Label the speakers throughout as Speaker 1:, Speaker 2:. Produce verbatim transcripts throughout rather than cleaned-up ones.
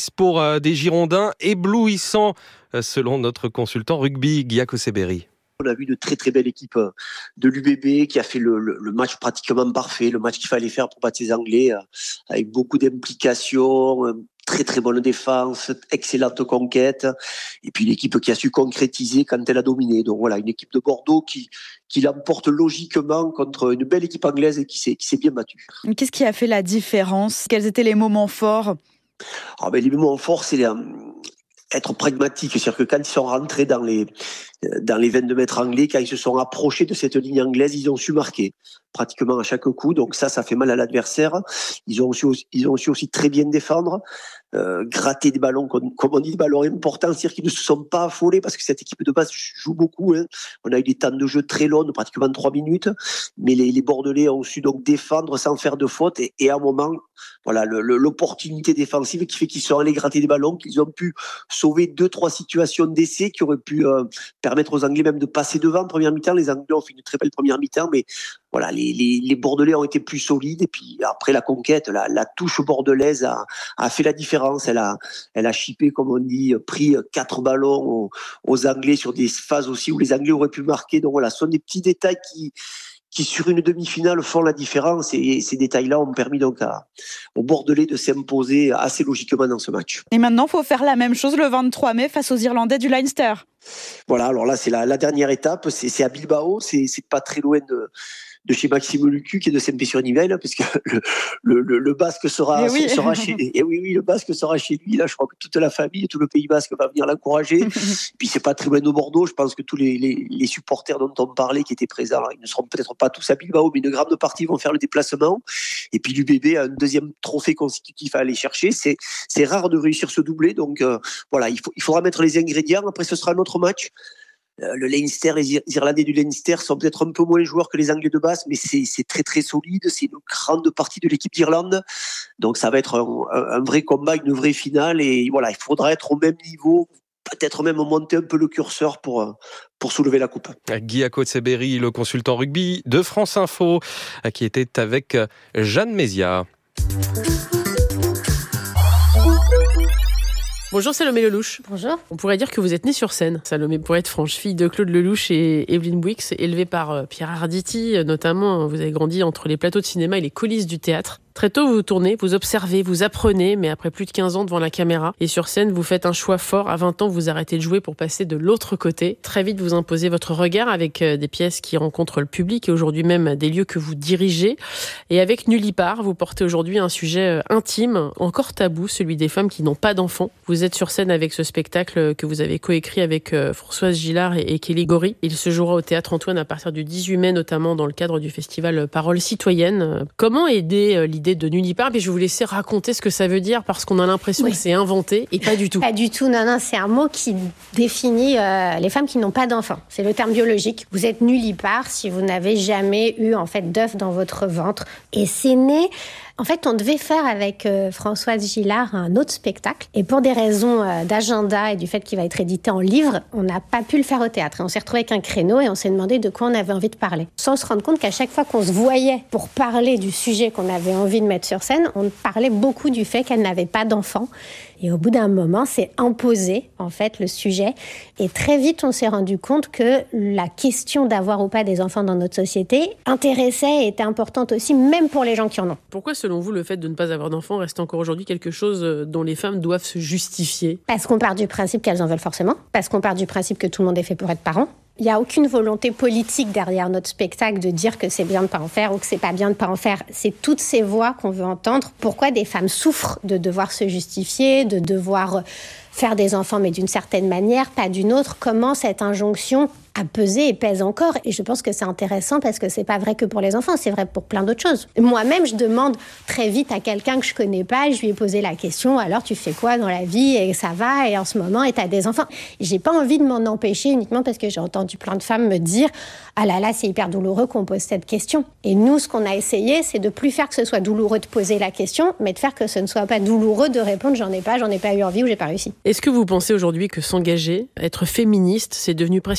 Speaker 1: six pour euh, des Girondins éblouissants, euh, selon notre consultant rugby, Guy Akoseberi.
Speaker 2: On a vu de très très belles équipes de l'U B B qui a fait le, le, le match pratiquement parfait, le match qu'il fallait faire pour battre les Anglais, avec beaucoup d'implications, très très bonne défense, excellente conquête, et puis l'équipe qui a su concrétiser quand elle a dominé. Donc voilà, une équipe de Bordeaux qui, qui l'emporte logiquement contre une belle équipe anglaise qui s'est, qui s'est bien battue.
Speaker 3: Qu'est-ce qui a fait la différence ? Quels étaient les moments forts ?
Speaker 2: Ah ben, les moments forts, c'est les, être pragmatique, c'est-à-dire que quand ils sont rentrés dans les dans les vingt-deux mètres anglais, quand ils se sont approchés de cette ligne anglaise, ils ont su marquer pratiquement à chaque coup. Donc ça, ça fait mal à l'adversaire. Ils ont su, ils ont su aussi très bien défendre, euh, gratter des ballons, comme, comme on dit, des ballons importants, c'est-à-dire qu'ils ne se sont pas affolés parce que cette équipe de base joue beaucoup. Hein. On a eu des temps de jeu très longs, de pratiquement trois minutes, mais les, les Bordelais ont su donc défendre sans faire de faute et, et à un moment, voilà, le, le, l'opportunité défensive qui fait qu'ils sont allés gratter des ballons, qu'ils ont pu sauver deux, trois situations d'essai qui auraient pu euh, permettre aux Anglais même de passer devant en première mi-temps. Les Anglais ont fait une très belle première mi-temps, mais voilà, les, les, les Bordelais ont été plus solides. Et puis après la conquête, la, la touche bordelaise a, a fait la différence. Elle a, elle a chippé, comme on dit, pris quatre ballons aux, aux Anglais sur des phases aussi où les Anglais auraient pu marquer. Donc voilà, ce sont des petits détails qui qui sur une demi-finale font la différence, et ces détails-là ont permis donc à, aux Bordelais de s'imposer assez logiquement dans ce match.
Speaker 3: Et maintenant, il faut faire la même chose le vingt-trois mai face aux Irlandais du Leinster.
Speaker 2: Voilà, alors là c'est la, la dernière étape, c'est, c'est à Bilbao, c'est, c'est pas très loin de, de chez Maxime Lucu qui est de Saint-Pé-sur-Nivelle, parce que le, le, le, le Basque sera,
Speaker 3: et oui.
Speaker 2: sera chez et oui, oui, le Basque sera chez lui. Là, je crois que toute la famille, tout le Pays Basque va venir l'encourager. Puis c'est pas très loin de Bordeaux. Je pense que tous les, les, les supporters dont on parlait qui étaient présents, ils ne seront peut-être pas tous à Bilbao, mais une grande partie vont faire le déplacement. Et puis l'U B B a un deuxième trophée consécutif à aller chercher. C'est, c'est rare de réussir ce doublé, donc euh, voilà, il, faut, il faudra mettre les ingrédients. Après, ce sera un autre match. Le Leinster, les Irlandais du Leinster sont peut-être un peu moins joueurs que les Anglais de base, mais c'est, c'est très très solide. C'est une grande partie de l'équipe d'Irlande, donc ça va être un, un vrai combat, une vraie finale. Et voilà, il faudra être au même niveau, peut-être même monter un peu le curseur pour pour soulever la coupe.
Speaker 1: Guy Akoseberi, le consultant rugby de France Info, qui était avec Jeanne Mézia.
Speaker 4: Bonjour Salomé Lelouch.
Speaker 5: Bonjour.
Speaker 4: On pourrait dire que vous êtes née sur scène. Salomé, pour être franche, fille de Claude Lelouch et Evelyne Bouix, élevée par Pierre Arditi, notamment. Vous avez grandi entre les plateaux de cinéma et les coulisses du théâtre. Très tôt, vous vous tournez, vous observez, vous apprenez, mais après plus de quinze ans devant la caméra et sur scène, vous faites un choix fort. À vingt ans, vous arrêtez de jouer pour passer de l'autre côté. Très vite, vous imposez votre regard avec des pièces qui rencontrent le public et aujourd'hui même des lieux que vous dirigez. Et avec Nullipare, vous portez aujourd'hui un sujet intime, encore tabou, celui des femmes qui n'ont pas d'enfants. Vous êtes sur scène avec ce spectacle que vous avez coécrit avec Françoise Gillard et Kelly Gori. Il se jouera au Théâtre Antoine à partir du dix-huit mai, notamment dans le cadre du festival Paroles citoyennes. Comment aider l'idée de Nullipare? Puis je vais vous laisser raconter ce que ça veut dire parce qu'on a l'impression oui. que c'est inventé et pas du tout.
Speaker 5: Pas du tout, non, non, c'est un mot qui définit euh, les femmes qui n'ont pas d'enfants. C'est le terme biologique. Vous êtes nullipare si vous n'avez jamais eu en fait d'œuf dans votre ventre. Et c'est né... En fait, on devait faire avec euh, Françoise Gillard un autre spectacle. Et pour des raisons euh, d'agenda et du fait qu'il va être édité en livre, on n'a pas pu le faire au théâtre. Et on s'est retrouvé avec un créneau et on s'est demandé de quoi on avait envie de parler. Sans se rendre compte qu'à chaque fois qu'on se voyait pour parler du sujet qu'on avait envie de mettre sur scène, on parlait beaucoup du fait qu'elle n'avait pas d'enfant. Et au bout d'un moment, c'est imposé, en fait, le sujet. Et très vite, on s'est rendu compte que la question d'avoir ou pas des enfants dans notre société intéressait et était importante aussi, même pour les gens qui en ont.
Speaker 4: Pourquoi, selon vous, le fait de ne pas avoir d'enfants reste encore aujourd'hui quelque chose dont les femmes doivent se justifier?
Speaker 5: Parce qu'on part du principe qu'elles en veulent forcément. Parce qu'on part du principe que tout le monde est fait pour être parent. Il n'y a aucune volonté politique derrière notre spectacle de dire que c'est bien de ne pas en faire ou que c'est pas bien de ne pas en faire. C'est toutes ces voix qu'on veut entendre. Pourquoi des femmes souffrent de devoir se justifier, de devoir faire des enfants, mais d'une certaine manière, pas d'une autre. Comment cette injonction a pesé et pèse encore. Et je pense que c'est intéressant parce que c'est pas vrai que pour les enfants, c'est vrai pour plein d'autres choses. Moi-même, je demande très vite à quelqu'un que je connais pas, je lui ai posé la question, alors tu fais quoi dans la vie? Et ça va, et en ce moment, et t'as des enfants. J'ai pas envie de m'en empêcher uniquement parce que j'ai entendu plein de femmes me dire, ah là là, c'est hyper douloureux qu'on pose cette question. Et nous, ce qu'on a essayé, c'est de plus faire que ce soit douloureux de poser la question, mais de faire que ce ne soit pas douloureux de répondre, j'en ai pas, j'en ai pas eu envie ou j'ai pas réussi.
Speaker 4: Est-ce que vous pensez aujourd'hui que s'engager, être féministe, c'est devenu presque une obligation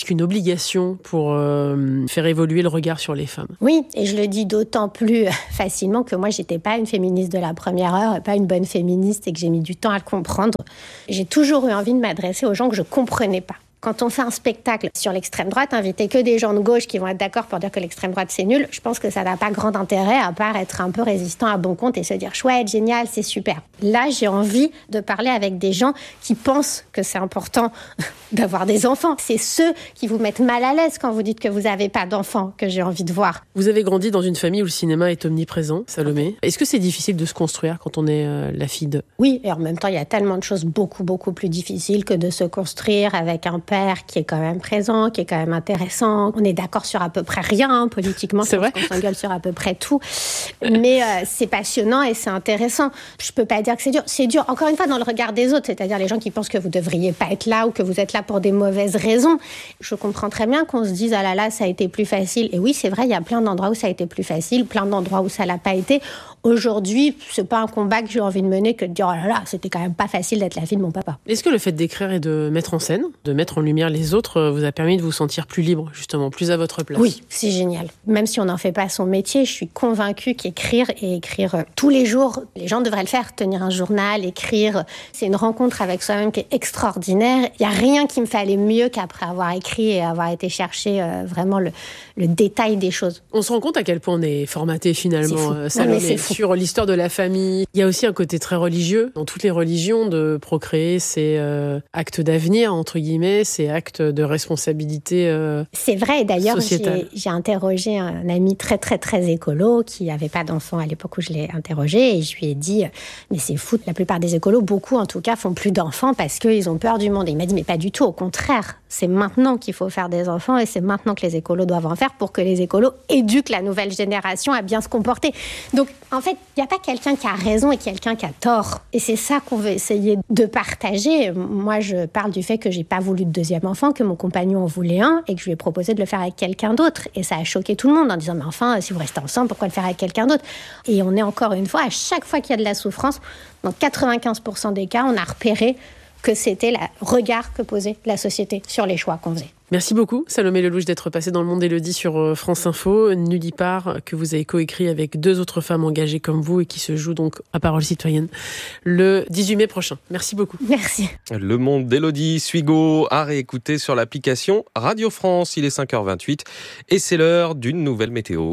Speaker 4: obligation pour euh, faire évoluer le regard sur les femmes.
Speaker 5: Oui, et je le dis d'autant plus facilement que moi, j'étais pas une féministe de la première heure, et pas une bonne féministe, et que j'ai mis du temps à le comprendre. J'ai toujours eu envie de m'adresser aux gens que je comprenais pas. Quand on fait un spectacle sur l'extrême droite, inviter que des gens de gauche qui vont être d'accord pour dire que l'extrême droite c'est nul, je pense que ça n'a pas grand intérêt à part être un peu résistant à bon compte et se dire chouette, génial, c'est super. Là, j'ai envie de parler avec des gens qui pensent que c'est important d'avoir des enfants. C'est ceux qui vous mettent mal à l'aise quand vous dites que vous n'avez pas d'enfants que j'ai envie de voir.
Speaker 4: Vous avez grandi dans une famille où le cinéma est omniprésent, Salomé. Est-ce que c'est difficile de se construire quand on est euh, la fille de...
Speaker 5: Oui, et en même temps, il y a tellement de choses beaucoup, beaucoup plus difficiles que de se construire avec un père qui est quand même présent, qui est quand même intéressant. On est d'accord sur à peu près rien, hein, politiquement.
Speaker 4: C'est vrai.
Speaker 5: On s'engueule sur à peu près tout. Mais euh, c'est passionnant et c'est intéressant. Je peux pas dire que c'est dur. C'est dur, encore une fois, dans le regard des autres, c'est-à-dire les gens qui pensent que vous devriez pas être là ou que vous êtes là pour des mauvaises raisons. Je comprends très bien qu'on se dise, ah là là, ça a été plus facile. Et oui, c'est vrai, il y a plein d'endroits où ça a été plus facile, plein d'endroits où ça l'a pas été. Aujourd'hui, c'est pas un combat que j'ai envie de mener que de dire, oh là là, c'était quand même pas facile d'être la fille de mon papa.
Speaker 4: Est-ce que le fait d'écrire et de mettre en scène, de mettre en lumière les autres, vous a permis de vous sentir plus libre, justement, plus à votre place?
Speaker 5: Oui, c'est génial. Même si on n'en fait pas son métier, je suis convaincue qu'écrire et écrire euh, tous les jours, les gens devraient le faire, tenir un journal, écrire. C'est une rencontre avec soi-même qui est extraordinaire. Il n'y a rien qui me fait aller mieux qu'après avoir écrit et avoir été chercher euh, vraiment le, le détail des choses.
Speaker 4: On se rend compte à quel point on est formaté finalement,
Speaker 5: euh,
Speaker 4: Salomé, sur l'histoire de la famille. Il y a aussi un côté très religieux. Dans toutes les religions, de procréer, c'est euh, acte d'avenir, entre guillemets, c'est acte de responsabilité euh,
Speaker 5: C'est vrai, d'ailleurs,
Speaker 4: sociétale.
Speaker 5: J'ai, j'ai interrogé un ami très, très, très écolo qui n'avait pas d'enfant à l'époque où je l'ai interrogé et je lui ai dit, mais c'est fou, la plupart des écolos, beaucoup en tout cas, font plus d'enfants parce qu'ils ont peur du monde. Et il m'a dit, mais pas du tout, au contraire, c'est maintenant qu'il faut faire des enfants et c'est maintenant que les écolos doivent en faire pour que les écolos éduquent la nouvelle génération à bien se comporter. Donc, en fait, il n'y a pas quelqu'un qui a raison et quelqu'un qui a tort. Et c'est ça qu'on veut essayer de partager. Moi, je parle du fait que j'ai pas voulu de deuxième enfant, que mon compagnon en voulait un et que je lui ai proposé de le faire avec quelqu'un d'autre. Et ça a choqué tout le monde en disant, mais enfin, si vous restez ensemble, pourquoi le faire avec quelqu'un d'autre? Et on est encore une fois, à chaque fois qu'il y a de la souffrance, dans quatre-vingt-quinze pour cent des cas, on a repéré que c'était le regard que posait la société sur les choix qu'on faisait.
Speaker 4: Merci beaucoup, Salomé Lelouch, d'être passée dans le Monde d'Élodie sur France Info. Nullipare, que vous avez coécrit avec deux autres femmes engagées comme vous et qui se joue donc à Parole citoyenne le dix-huit mai prochain. Merci beaucoup.
Speaker 5: Merci.
Speaker 1: Le Monde d'Élodie, Suigo, à réécouter sur l'application Radio France. Il est cinq heures vingt-huit et c'est l'heure d'une nouvelle météo.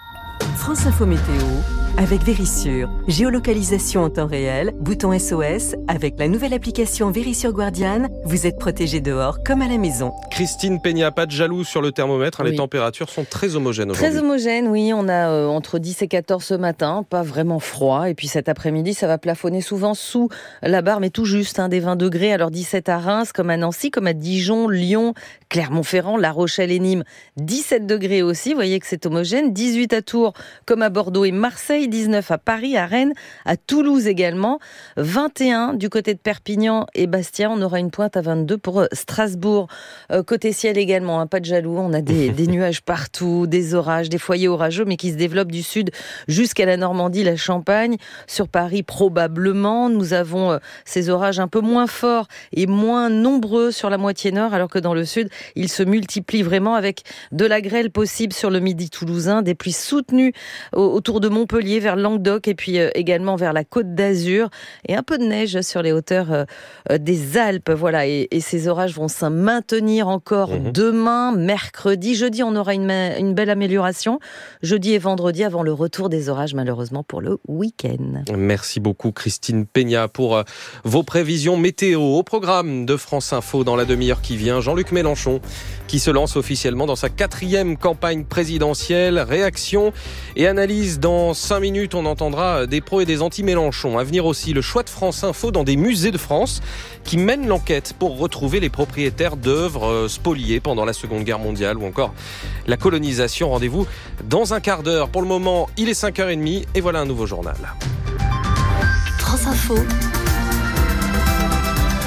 Speaker 6: France Info Météo avec Vérissure. Géolocalisation en temps réel, bouton S O S. Avec la nouvelle application Vérissure Guardian, vous êtes protégé dehors comme à la maison.
Speaker 1: Christine Peña, pas de jaloux sur le thermomètre. Oui. Les températures sont très homogènes aujourd'hui.
Speaker 7: Très homogènes, oui. On a euh, entre dix et quatorze ce matin, pas vraiment froid. Et puis cet après-midi, ça va plafonner souvent sous la barre, mais tout juste, hein, des vingt degrés. Alors dix-sept à Reims, comme à Nancy, comme à Dijon, Lyon, Clermont-Ferrand, La Rochelle et Nîmes. dix-sept degrés aussi, vous voyez que c'est homogène. dix-huit à Tours, comme à Bordeaux et Marseille. dix-neuf à Paris, à Rennes, à Toulouse également. vingt et un du côté de Perpignan et Bastia. On aura une pointe à vingt-deux pour Strasbourg. Euh, côté ciel également, hein, pas de jaloux. On a des, des nuages partout, des orages, des foyers orageux, mais qui se développent du sud jusqu'à la Normandie, la Champagne. Sur Paris, probablement. Nous avons euh, ces orages un peu moins forts et moins nombreux sur la moitié nord, alors que dans le sud, ils se multiplient vraiment avec de la grêle possible sur le midi toulousain, des pluies soutenues autour de Montpellier, vers Languedoc et puis euh, également vers la Côte d'Azur et un peu de neige sur les hauteurs euh, euh, des Alpes. Voilà, et, et ces orages vont se maintenir encore mmh. demain, mercredi, jeudi. On aura une, une belle amélioration. Jeudi et vendredi avant le retour des orages, malheureusement pour le week-end.
Speaker 1: Merci beaucoup Christine Peña pour euh, vos prévisions météo. Au programme de France Info dans la demi-heure qui vient, Jean-Luc Mélenchon qui se lance officiellement dans sa quatrième campagne présidentielle. Réaction et analyse dans cinq minutes. On entendra des pros et des anti-Mélenchon. À venir aussi le choix de France Info dans des musées de France qui mènent l'enquête pour retrouver les propriétaires d'œuvres spoliées pendant la Seconde Guerre mondiale ou encore la colonisation. Rendez-vous dans un quart d'heure. Pour le moment, il est cinq heures trente et voilà un nouveau journal.
Speaker 6: France Info. William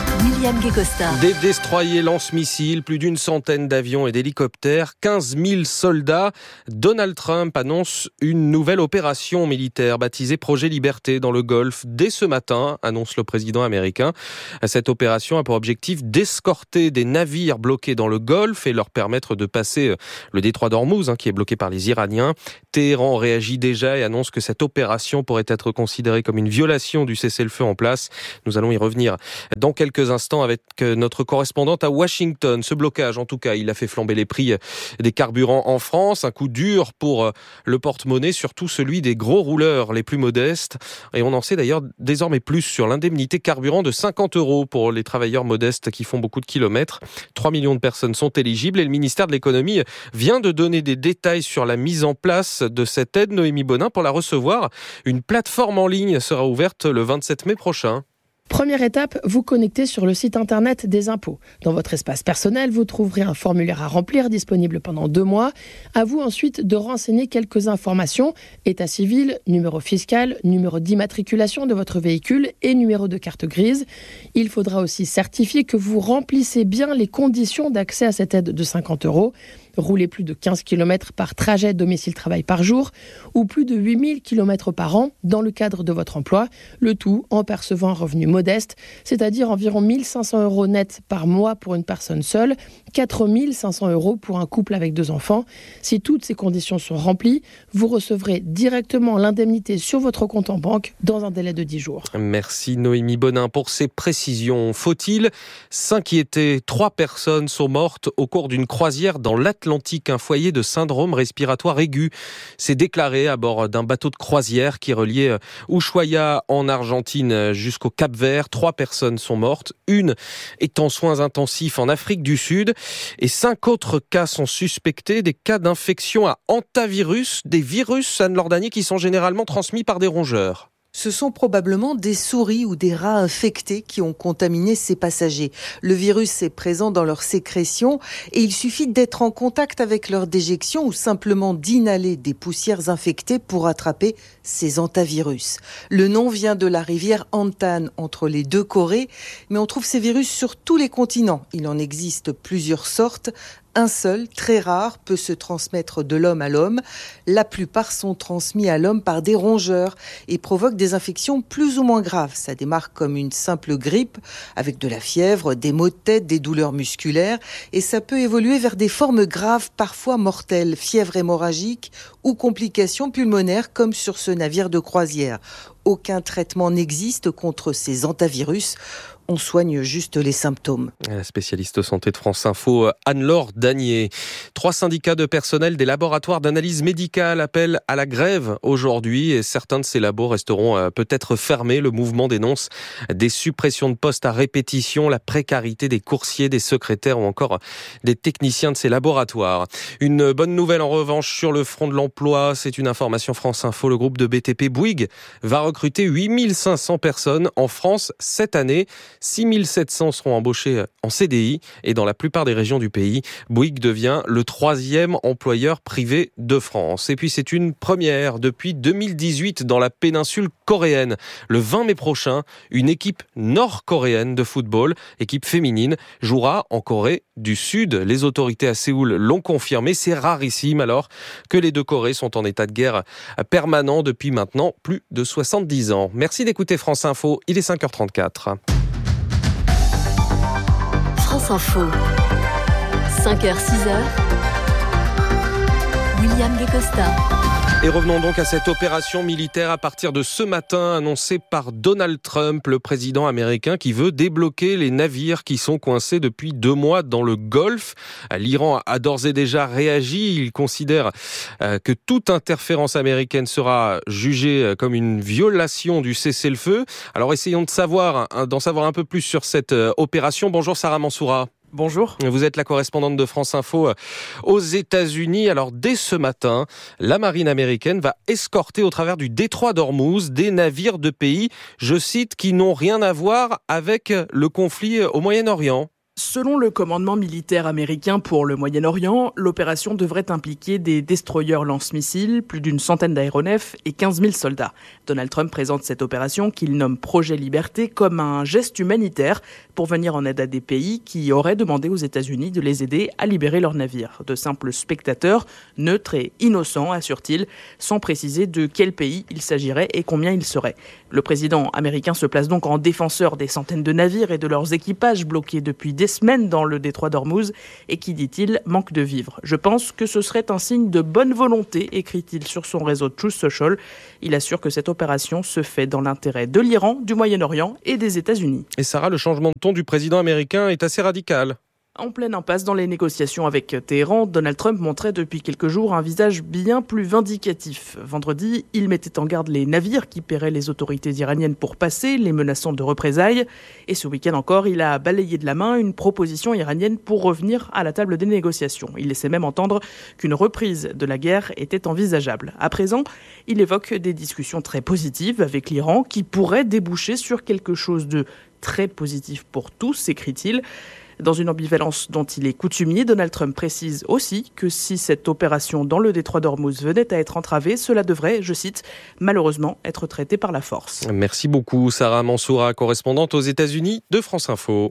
Speaker 6: William Guécosta.
Speaker 1: Des destroyers lance-missiles, plus d'une centaine d'avions et d'hélicoptères, quinze mille soldats. Donald Trump annonce une nouvelle opération militaire baptisée Projet Liberté dans le Golfe dès ce matin, annonce le président américain. Cette opération a pour objectif d'escorter des navires bloqués dans le Golfe et leur permettre de passer le détroit d'Ormuz, hein, qui est bloqué par les Iraniens. Téhéran réagit déjà et annonce que cette opération pourrait être considérée comme une violation du cessez-le-feu en place. Nous allons y revenir dans quelques instants avec notre correspondante à Washington. Ce blocage, en tout cas, il a fait flamber les prix des carburants en France. Un coup dur pour le porte-monnaie, surtout celui des gros rouleurs les plus modestes. Et on en sait d'ailleurs désormais plus sur l'indemnité carburant de cinquante euros pour les travailleurs modestes qui font beaucoup de kilomètres. trois millions de personnes sont éligibles et le ministère de l'économie vient de donner des détails sur la mise en place de cette aide. Noémie Bonin, pour la recevoir, une plateforme en ligne sera ouverte le vingt-sept mai prochain.
Speaker 8: Première étape, vous connectez sur le site internet des impôts. Dans votre espace personnel, vous trouverez un formulaire à remplir disponible pendant deux mois. À vous ensuite de renseigner quelques informations, état civil, numéro fiscal, numéro d'immatriculation de votre véhicule et numéro de carte grise. Il faudra aussi certifier que vous remplissez bien les conditions d'accès à cette aide de cinquante euros. Rouler plus de quinze kilomètres par trajet domicile-travail par jour ou plus de huit mille kilomètres par an dans le cadre de votre emploi, le tout en percevant un revenu modeste, c'est-à-dire environ mille cinq cents euros net par mois pour une personne seule, quatre mille cinq cents euros pour un couple avec deux enfants. Si toutes ces conditions sont remplies, vous recevrez directement l'indemnité sur votre compte en banque dans un délai de dix jours.
Speaker 1: Merci Noémie Bonin pour ces précisions. Faut-il s'inquiéter ? Trois personnes sont mortes au cours d'une croisière dans l'Atlantique. Un foyer de syndrome respiratoire aigu s'est déclaré à bord d'un bateau de croisière qui reliait Ushuaia en Argentine jusqu'au Cap-Vert. Trois personnes sont mortes, une est en soins intensifs en Afrique du Sud et cinq autres cas sont suspectés, des cas d'infection à hantavirus, des virus, Anne-Laure Danier, qui sont généralement transmis par des rongeurs.
Speaker 9: Ce sont probablement des souris ou des rats infectés qui ont contaminé ces passagers. Le virus est présent dans leurs sécrétions et il suffit d'être en contact avec leur déjection ou simplement d'inhaler des poussières infectées pour attraper ces hantavirus. Le nom vient de la rivière Hantan entre les deux Corées, mais on trouve ces virus sur tous les continents. Il en existe plusieurs sortes. Un seul, très rare, peut se transmettre de l'homme à l'homme. La plupart sont transmis à l'homme par des rongeurs et provoquent des infections plus ou moins graves. Ça démarre comme une simple grippe, avec de la fièvre, des maux de tête, des douleurs musculaires, et ça peut évoluer vers des formes graves, parfois mortelles, fièvre hémorragique ou complications pulmonaires, comme sur ce navire de croisière. Aucun traitement n'existe contre ces hantavirus. On soigne juste les symptômes.
Speaker 1: La spécialiste santé de France Info, Anne-Laure Danier. Trois syndicats de personnel des laboratoires d'analyse médicale appellent à la grève aujourd'hui et certains de ces labos resteront peut-être fermés. Le mouvement dénonce des suppressions de postes à répétition, la précarité des coursiers, des secrétaires ou encore des techniciens de ces laboratoires. Une bonne nouvelle en revanche sur le front de l'emploi, c'est une information France Info. Le groupe de B T P Bouygues va recruter huit mille cinq cents personnes en France cette année. six mille sept cents seront embauchés en C D I et dans la plupart des régions du pays, Bouygues devient le troisième employeur privé de France. Et puis c'est une première depuis deux mille dix-huit dans la péninsule coréenne. Le vingt mai prochain, une équipe nord-coréenne de football, équipe féminine, jouera en Corée du Sud. Les autorités à Séoul l'ont confirmé. C'est rarissime alors que les deux Corées sont en état de guerre permanent depuis maintenant plus de soixante-dix ans. Merci d'écouter France Info, il est cinq heures trente-quatre.
Speaker 6: France Info, cinq heures six heures, William Guécosta.
Speaker 1: Et revenons donc à cette opération militaire à partir de ce matin annoncée par Donald Trump, le président américain qui veut débloquer les navires qui sont coincés depuis deux mois dans le Golfe. L'Iran a d'ores et déjà réagi. Il considère que toute interférence américaine sera jugée comme une violation du cessez-le-feu. Alors essayons de savoir, d'en savoir un peu plus sur cette opération. Bonjour Sarah Mansoura.
Speaker 10: Bonjour.
Speaker 1: Vous êtes la correspondante de France Info aux États-Unis. Alors, dès ce matin, la marine américaine va escorter au travers du détroit d'Ormuz des navires de pays, je cite, qui n'ont rien à voir avec le conflit au Moyen-Orient.
Speaker 10: Selon le commandement militaire américain pour le Moyen-Orient, l'opération devrait impliquer des destroyers lance-missiles, plus d'une centaine d'aéronefs et quinze mille soldats. Donald Trump présente cette opération qu'il nomme Projet Liberté comme un geste humanitaire pour venir en aide à des pays qui auraient demandé aux États-Unis de les aider à libérer leurs navires. De simples spectateurs, neutres et innocents, assure-t-il, sans préciser de quel pays il s'agirait et combien il serait. Le président américain se place donc en défenseur des centaines de navires et de leurs équipages bloqués depuis des semaines dans le détroit d'Ormuz et qui, dit-il, manque de vivre. Je pense que ce serait un signe de bonne volonté, écrit-il sur son réseau Truth Social. Il assure que cette opération se fait dans l'intérêt de l'Iran, du Moyen-Orient et des États-Unis.
Speaker 1: Et Sarah, le changement de ton du président américain est assez radical.
Speaker 10: En pleine impasse dans les négociations avec Téhéran, Donald Trump montrait depuis quelques jours un visage bien plus vindicatif. Vendredi, il mettait en garde les navires qui paieraient les autorités iraniennes pour passer, les menaçant de représailles. Et ce week-end encore, il a balayé de la main une proposition iranienne pour revenir à la table des négociations. Il laissait même entendre qu'une reprise de la guerre était envisageable. À présent, il évoque des discussions très positives avec l'Iran qui pourraient déboucher sur quelque chose de très positif pour tous, écrit-il. Dans une ambivalence dont il est coutumier, Donald Trump précise aussi que si cette opération dans le détroit d'Ormuz venait à être entravée, cela devrait, je cite, malheureusement être traité par la force.
Speaker 1: Merci beaucoup Sarah Mansoura, correspondante aux États-Unis de France Info.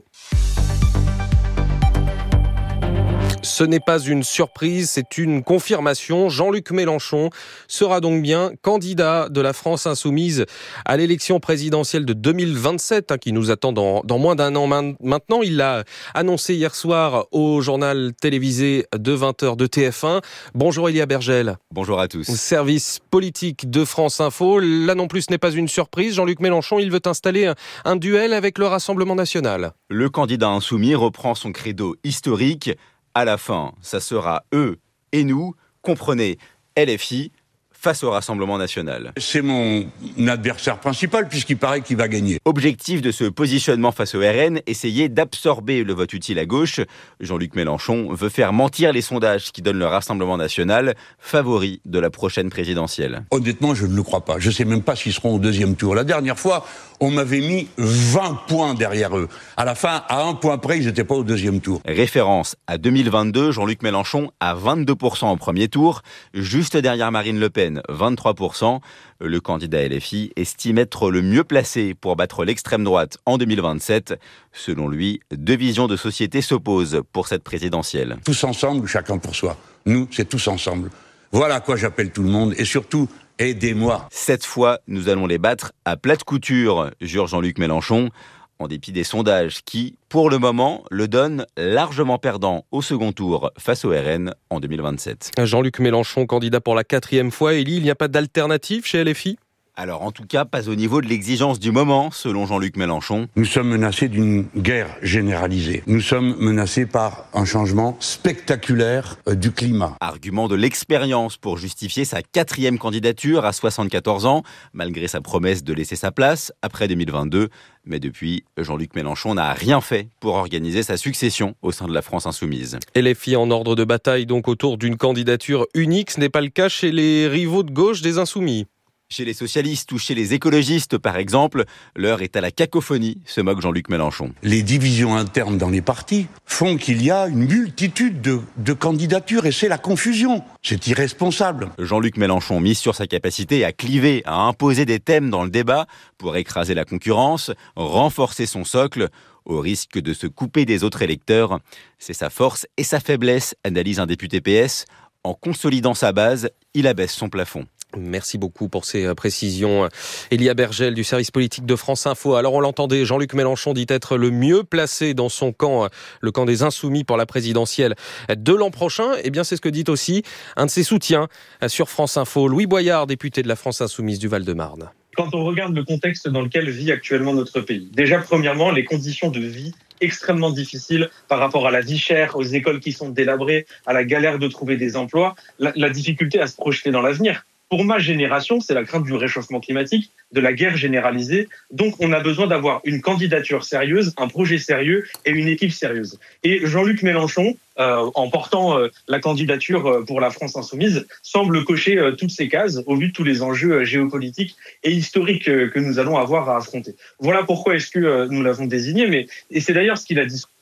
Speaker 1: Ce n'est pas une surprise, c'est une confirmation. Jean-Luc Mélenchon sera donc bien candidat de la France insoumise à l'élection présidentielle de deux mille vingt-sept, hein, qui nous attend dans, dans moins d'un an maintenant. Il l'a annoncé hier soir au journal télévisé de vingt heures de T F un. Bonjour Elia Bergel.
Speaker 11: Bonjour à tous.
Speaker 1: Service politique de France Info. Là non plus, ce n'est pas une surprise. Jean-Luc Mélenchon, il veut installer un, un duel avec le Rassemblement national.
Speaker 11: Le candidat insoumis reprend son credo historique. À la fin, ça sera eux et nous, comprenez, L F I, face au Rassemblement national.
Speaker 12: C'est mon adversaire principal puisqu'il paraît qu'il va gagner.
Speaker 11: Objectif de ce positionnement face au R N, essayer d'absorber le vote utile à gauche. Jean-Luc Mélenchon veut faire mentir les sondages qui donnent le Rassemblement national favori de la prochaine présidentielle.
Speaker 12: Honnêtement, je ne le crois pas. Je ne sais même pas s'ils seront au deuxième tour. La dernière fois, on m'avait mis vingt points derrière eux. À la fin, à un point près, ils n'étaient pas au deuxième tour.
Speaker 11: Référence à deux mille vingt-deux, Jean-Luc Mélenchon à vingt-deux pour cent au premier tour, juste derrière Marine Le Pen, vingt-trois pour cent. Le candidat L F I estime être le mieux placé pour battre l'extrême droite en deux mille vingt-sept. Selon lui, deux visions de société s'opposent pour cette présidentielle.
Speaker 12: Tous ensemble, chacun pour soi. Nous, c'est tous ensemble. Voilà à quoi j'appelle tout le monde et surtout, aidez-moi.
Speaker 11: Cette fois, nous allons les battre à plate couture, jure Jean-Luc Mélenchon, en dépit des sondages qui, pour le moment, le donnent largement perdant au second tour face au R N en deux mille vingt-sept.
Speaker 1: Jean-Luc Mélenchon, candidat pour la quatrième fois. Élie, il n'y a pas d'alternative chez L F I ?
Speaker 11: Alors, en tout cas, pas au niveau de l'exigence du moment, selon Jean-Luc Mélenchon.
Speaker 12: Nous sommes menacés d'une guerre généralisée. Nous sommes menacés par un changement spectaculaire du climat.
Speaker 11: Argument de l'expérience pour justifier sa quatrième candidature à soixante-quatorze ans, malgré sa promesse de laisser sa place après deux mille vingt-deux. Mais depuis, Jean-Luc Mélenchon n'a rien fait pour organiser sa succession au sein de la France insoumise.
Speaker 1: L F I en ordre de bataille donc autour d'une candidature unique. Ce n'est pas le cas chez les rivaux de gauche des insoumis.
Speaker 11: Chez les socialistes ou chez les écologistes, par exemple, l'heure est à la cacophonie, se moque Jean-Luc Mélenchon.
Speaker 12: Les divisions internes dans les partis font qu'il y a une multitude de, de candidatures et c'est la confusion. C'est irresponsable.
Speaker 11: Jean-Luc Mélenchon mise sur sa capacité à cliver, à imposer des thèmes dans le débat pour écraser la concurrence, renforcer son socle, au risque de se couper des autres électeurs. C'est sa force et sa faiblesse, analyse un député P S. En consolidant sa base, il abaisse son plafond.
Speaker 1: Merci beaucoup pour ces précisions. Elia Bergel du service politique de France Info. Alors on l'entendait, Jean-Luc Mélenchon dit être le mieux placé dans son camp, le camp des Insoumis pour la présidentielle de l'an prochain. Eh bien c'est ce que dit aussi un de ses soutiens sur France Info, Louis Boyard, député de la France Insoumise du Val-de-Marne.
Speaker 13: Quand on regarde le contexte dans lequel vit actuellement notre pays, déjà premièrement les conditions de vie extrêmement difficiles par rapport à la vie chère, aux écoles qui sont délabrées, à la galère de trouver des emplois, la, la difficulté à se projeter dans l'avenir. Pour ma génération, c'est la crainte du réchauffement climatique, de la guerre généralisée. Donc, on a besoin d'avoir une candidature sérieuse, un projet sérieux et une équipe sérieuse. Et Jean-Luc Mélenchon, euh, en portant euh, la candidature pour la France insoumise, semble cocher euh, toutes ces cases au vu de tous les enjeux euh, géopolitiques et historiques euh, que nous allons avoir à affronter. Voilà pourquoi est-ce que euh, nous l'avons désigné. Mais, et c'est d'ailleurs ce qu'il a dit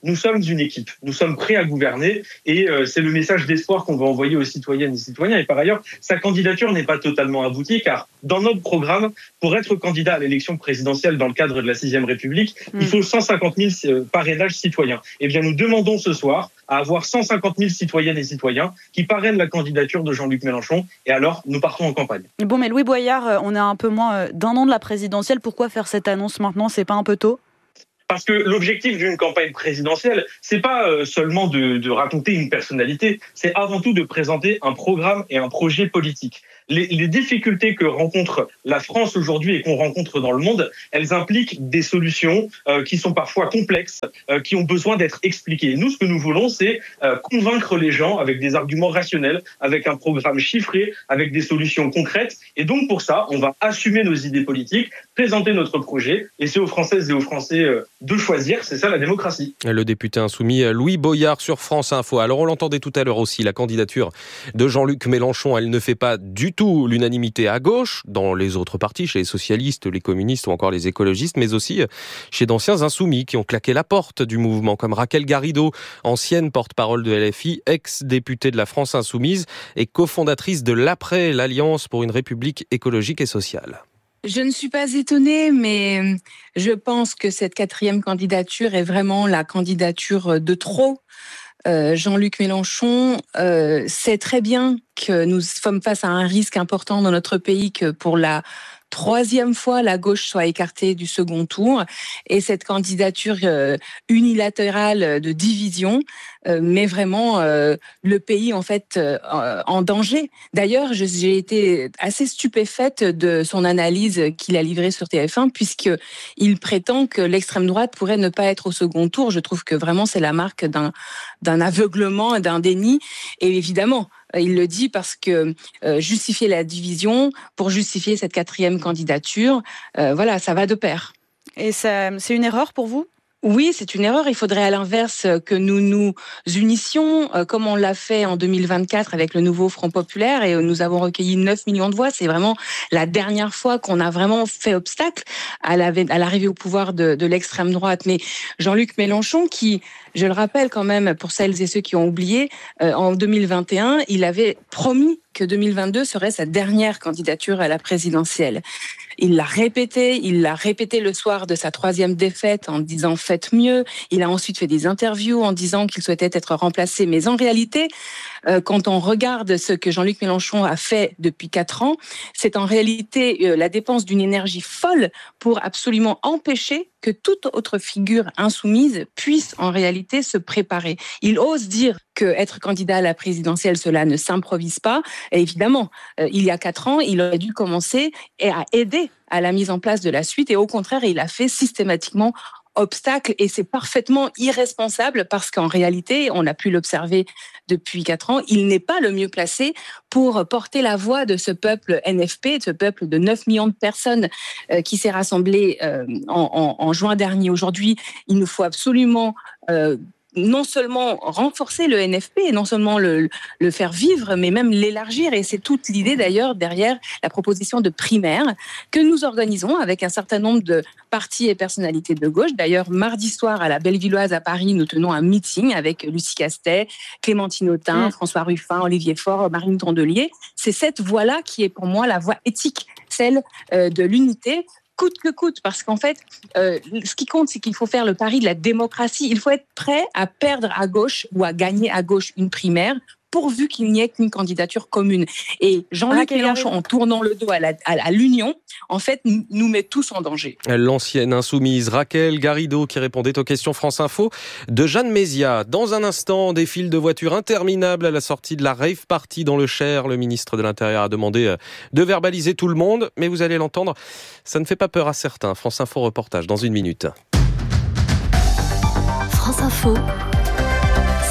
Speaker 13: nous sommes une équipe, nous sommes prêts à gouverner et euh, c'est le message d'espoir qu'on veut envoyer aux citoyennes et citoyens. Et par ailleurs, sa candidature n'est pas totalement aboutie car dans notre programme, pour être candidat à l'élection présidentielle dans le cadre de la sixième République, mmh. il faut cent cinquante mille parrainages citoyens. Eh bien, nous demandons ce soir à avoir cent cinquante mille citoyennes et citoyens qui parrainent la candidature de Jean-Luc Mélenchon. Et alors, nous partons en campagne.
Speaker 3: Bon, mais Louis Boyard, on est un peu moins d'un an de la présidentielle. Pourquoi faire cette annonce maintenant ? C'est pas un peu tôt ?
Speaker 13: Parce que l'objectif d'une campagne présidentielle, c'est pas seulement de, de raconter une personnalité, c'est avant tout de présenter un programme et un projet politique. Les, les difficultés que rencontre la France aujourd'hui et qu'on rencontre dans le monde, elles impliquent des solutions euh, qui sont parfois complexes, euh, qui ont besoin d'être expliquées. Et nous, ce que nous voulons, c'est euh, convaincre les gens avec des arguments rationnels, avec un programme chiffré, avec des solutions concrètes. Et donc, pour ça, on va assumer nos idées politiques, présenter notre projet, et c'est aux Françaises et aux Français euh, de choisir. C'est ça la démocratie.
Speaker 1: Le député insoumis Louis Boyard sur France Info. Alors, on l'entendait tout à l'heure aussi, la candidature de Jean-Luc Mélenchon, elle ne fait pas du tout l'unanimité à gauche, dans les autres partis, chez les socialistes, les communistes ou encore les écologistes, mais aussi chez d'anciens insoumis qui ont claqué la porte du mouvement, comme Raquel Garrido, ancienne porte-parole de L F I, ex-députée de la France Insoumise et cofondatrice de l'Après, l'Alliance pour une République écologique et sociale.
Speaker 14: Je ne suis pas étonnée, mais je pense que cette quatrième candidature est vraiment la candidature de trop. Euh, Jean-Luc Mélenchon euh, sait très bien que nous sommes face à un risque important dans notre pays, que pour la troisième fois, la gauche soit écartée du second tour. Et cette candidature euh, unilatérale de division euh, met vraiment euh, le pays en fait euh, en danger. D'ailleurs, je, j'ai été assez stupéfaite de son analyse qu'il a livrée sur T F un, puisqu'il prétend que l'extrême droite pourrait ne pas être au second tour. Je trouve que vraiment c'est la marque d'un, d'un aveuglement, d'un déni. Et évidemment, il le dit parce que euh, justifier la division pour justifier cette quatrième candidature, euh, voilà, ça va de pair.
Speaker 3: Et ça, c'est une erreur pour vous ?
Speaker 14: Oui, c'est une erreur. Il faudrait à l'inverse que nous nous unissions, euh, comme on l'a fait en deux mille vingt-quatre avec le nouveau Front Populaire, et nous avons recueilli neuf millions de voix. C'est vraiment la dernière fois qu'on a vraiment fait obstacle à, la, à l'arrivée au pouvoir de, de l'extrême droite. Mais Jean-Luc Mélenchon, qui, je le rappelle quand même pour celles et ceux qui ont oublié, euh, en deux mille vingt et un, il avait promis que deux mille vingt-deux serait sa dernière candidature à la présidentielle. Il l'a répété, il l'a répété le soir de sa troisième défaite en disant « faites mieux ». Il a ensuite fait des interviews en disant qu'il souhaitait être remplacé. Mais en réalité, euh, quand on regarde ce que Jean-Luc Mélenchon a fait depuis quatre ans, c'est en réalité euh, la dépense d'une énergie folle pour absolument empêcher que toute autre figure insoumise puisse en réalité se préparer. Il ose dire que être candidat à la présidentielle, cela ne s'improvise pas. Et évidemment, euh, il y a quatre ans, il aurait dû commencer et à aider à la mise en place de la suite. Et au contraire, il a fait systématiquement obstacle, et c'est parfaitement irresponsable parce qu'en réalité, on a pu l'observer depuis quatre ans, il n'est pas le mieux placé pour porter la voix de ce peuple N F P, de ce peuple de neuf millions de personnes euh, qui s'est rassemblé euh, en, en, en juin dernier. Aujourd'hui, il nous faut absolument euh, non seulement renforcer le N F P, non seulement le, le faire vivre, mais même l'élargir. Et c'est toute l'idée d'ailleurs derrière la proposition de primaire que nous organisons avec un certain nombre de partis et personnalités de gauche. D'ailleurs, mardi soir à la Bellevilloise à Paris, nous tenons un meeting avec Lucie Castet, Clémentine Autain, mmh. François Ruffin, Olivier Faure, Marine Tondelier. C'est cette voie-là qui est pour moi la voie éthique, celle euh, de l'unité, coûte que coûte, parce qu'en fait, euh, ce qui compte, c'est qu'il faut faire le pari de la démocratie. Il faut être prêt à perdre à gauche ou à gagner à gauche une primaire, pourvu qu'il n'y ait qu'une candidature commune. Et Jean-Luc ah, Mélenchon, en tournant le dos à, la, à, à l'union, en fait, nous, nous met tous en danger.
Speaker 1: L'ancienne insoumise Raquel Garrido qui répondait aux questions France Info de Jeanne Mézia. Dans un instant, des files de voitures interminables à la sortie de la rave party dans le Cher. Le ministre de l'Intérieur a demandé de verbaliser tout le monde, mais vous allez l'entendre, ça ne fait pas peur à certains. France Info reportage dans une minute.
Speaker 6: France Info.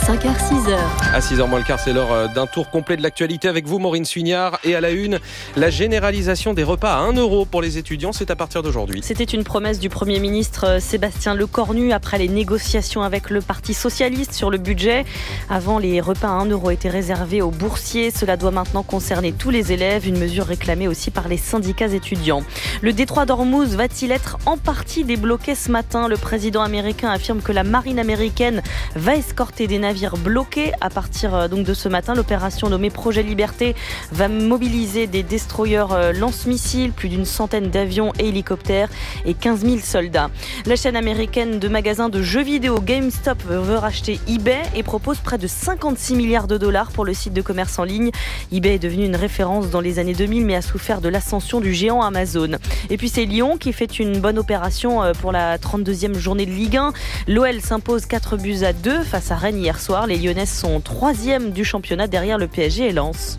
Speaker 15: cinq heures six heures.
Speaker 1: À six heures moins le quart, c'est l'heure d'un tour complet de l'actualité avec vous, Maureen Suignard. Et à la une, la généralisation des repas à un euro pour les étudiants, c'est à partir d'aujourd'hui.
Speaker 16: C'était une promesse du Premier ministre Sébastien Lecornu après les négociations avec le Parti socialiste sur le budget. Avant, les repas à un euro étaient réservés aux boursiers. Cela doit maintenant concerner tous les élèves, une mesure réclamée aussi par les syndicats étudiants. Le détroit d'Ormuz va-t-il être en partie débloqué ce matin ? Le président américain affirme que la marine américaine va escorter des navires bloqués. À partir donc de ce matin, l'opération nommée Projet Liberté va mobiliser des destroyers lance-missiles, plus d'une centaine d'avions et hélicoptères et quinze mille soldats. La chaîne américaine de magasins de jeux vidéo GameStop veut racheter eBay et propose près de cinquante-six milliards de dollars pour le site de commerce en ligne. eBay est devenu une référence dans les années deux mille mais a souffert de l'ascension du géant Amazon. Et puis c'est Lyon qui fait une bonne opération pour la trente-deuxième journée de Ligue un. L'O L s'impose quatre buts à deux face à Rennes hier soir. Les Lyonnaises sont troisième du championnat derrière le P S G et Lens.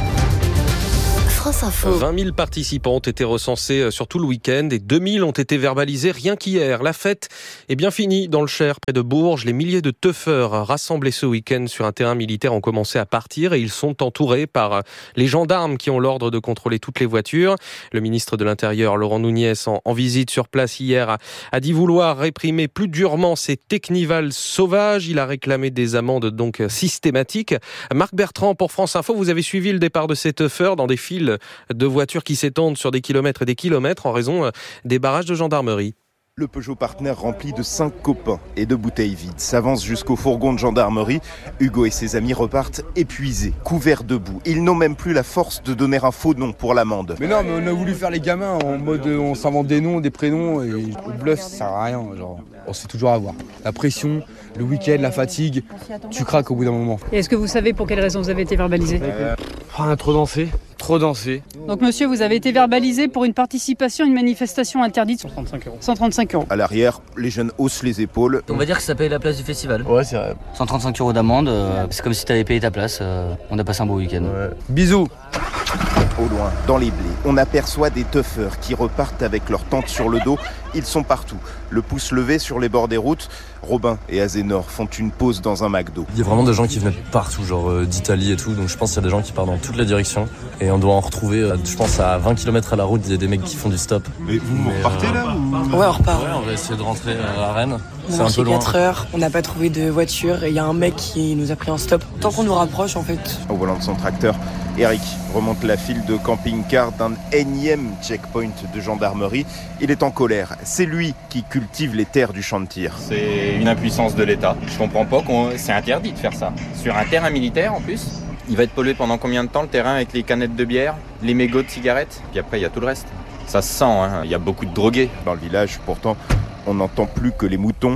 Speaker 15: France Info.
Speaker 1: vingt mille participants ont été recensés sur tout le week-end et deux mille ont été verbalisés rien qu'hier. La fête est bien finie dans le Cher, près de Bourges. Les milliers de teufeurs rassemblés ce week-end sur un terrain militaire ont commencé à partir et ils sont entourés par les gendarmes qui ont l'ordre de contrôler toutes les voitures. Le ministre de l'Intérieur, Laurent Nunez, en, en visite sur place hier, a, a dit vouloir réprimer plus durement ces technivals sauvages. Il a réclamé des amendes donc systématiques. Marc Bertrand pour France Info, vous avez suivi le départ de ces teufeurs dans des files de voitures qui s'étendent sur des kilomètres et des kilomètres en raison des barrages de gendarmerie.
Speaker 17: Le Peugeot Partner rempli de cinq copains et de bouteilles vides s'avance jusqu'au fourgon de gendarmerie. Hugo et ses amis repartent épuisés, couverts de boue. Ils n'ont même plus la force de donner un faux nom pour l'amende.
Speaker 18: Mais non, mais on a voulu faire les gamins en mode on s'invente des noms, des prénoms et le bluff ça sert à rien. Genre, on sait toujours avoir. La pression, le week-end, la fatigue, tu craques au bout d'un moment.
Speaker 19: Et est-ce que vous savez pour quelle raison vous avez été verbalisé ?
Speaker 18: euh, On a trop dansé, trop dansé.
Speaker 19: Donc monsieur, vous avez été verbalisé pour une participation à une manifestation interdite.
Speaker 18: cent trente-cinq euros.
Speaker 19: cent trente-cinq euros.
Speaker 17: À l'arrière, les jeunes haussent les épaules.
Speaker 20: On va dire que ça paye la place du festival.
Speaker 18: Ouais, c'est vrai.
Speaker 20: cent trente-cinq euros d'amende, euh, c'est comme si tu avais payé ta place. Euh, on a passé un beau week-end.
Speaker 18: Ouais. Bisous.
Speaker 17: Au loin, dans les blés, on aperçoit des teufeurs qui repartent avec leur tente sur le dos. Ils sont partout, le pouce levé sur les bords des routes. Robin et Azénor font une pause dans un McDo.
Speaker 21: Il y a vraiment des gens qui venaient de partout, genre euh, d'Italie et tout, donc je pense qu'il y a des gens qui partent dans toutes les directions et on doit en retrouver, euh, je pense à vingt kilomètres à la route, il y a des mecs qui font du stop.
Speaker 17: Mais vous Mais, repartez euh, là ou...
Speaker 21: Ouais, on repart. Ouais, on va essayer de rentrer à Rennes.
Speaker 22: On a marché quatre heures, on n'a pas trouvé de voiture et il y a un mec qui nous a pris en stop. Tant qu'on nous rapproche en fait.
Speaker 17: Au volant de son tracteur, Eric remonte la file de camping-car d'un énième checkpoint de gendarmerie. Il est en colère. C'est lui qui cultive les terres du champ de tir.
Speaker 23: C'est une impuissance de l'État. Je comprends pas qu'on... c'est interdit de faire ça. Sur un terrain militaire en plus. Il va être pollué pendant combien de temps le terrain avec les canettes de bière, les mégots de cigarettes, puis après il y a tout le reste. Ça se sent, hein. Il y a beaucoup de drogués.
Speaker 17: Dans le village, pourtant, on n'entend plus que les moutons.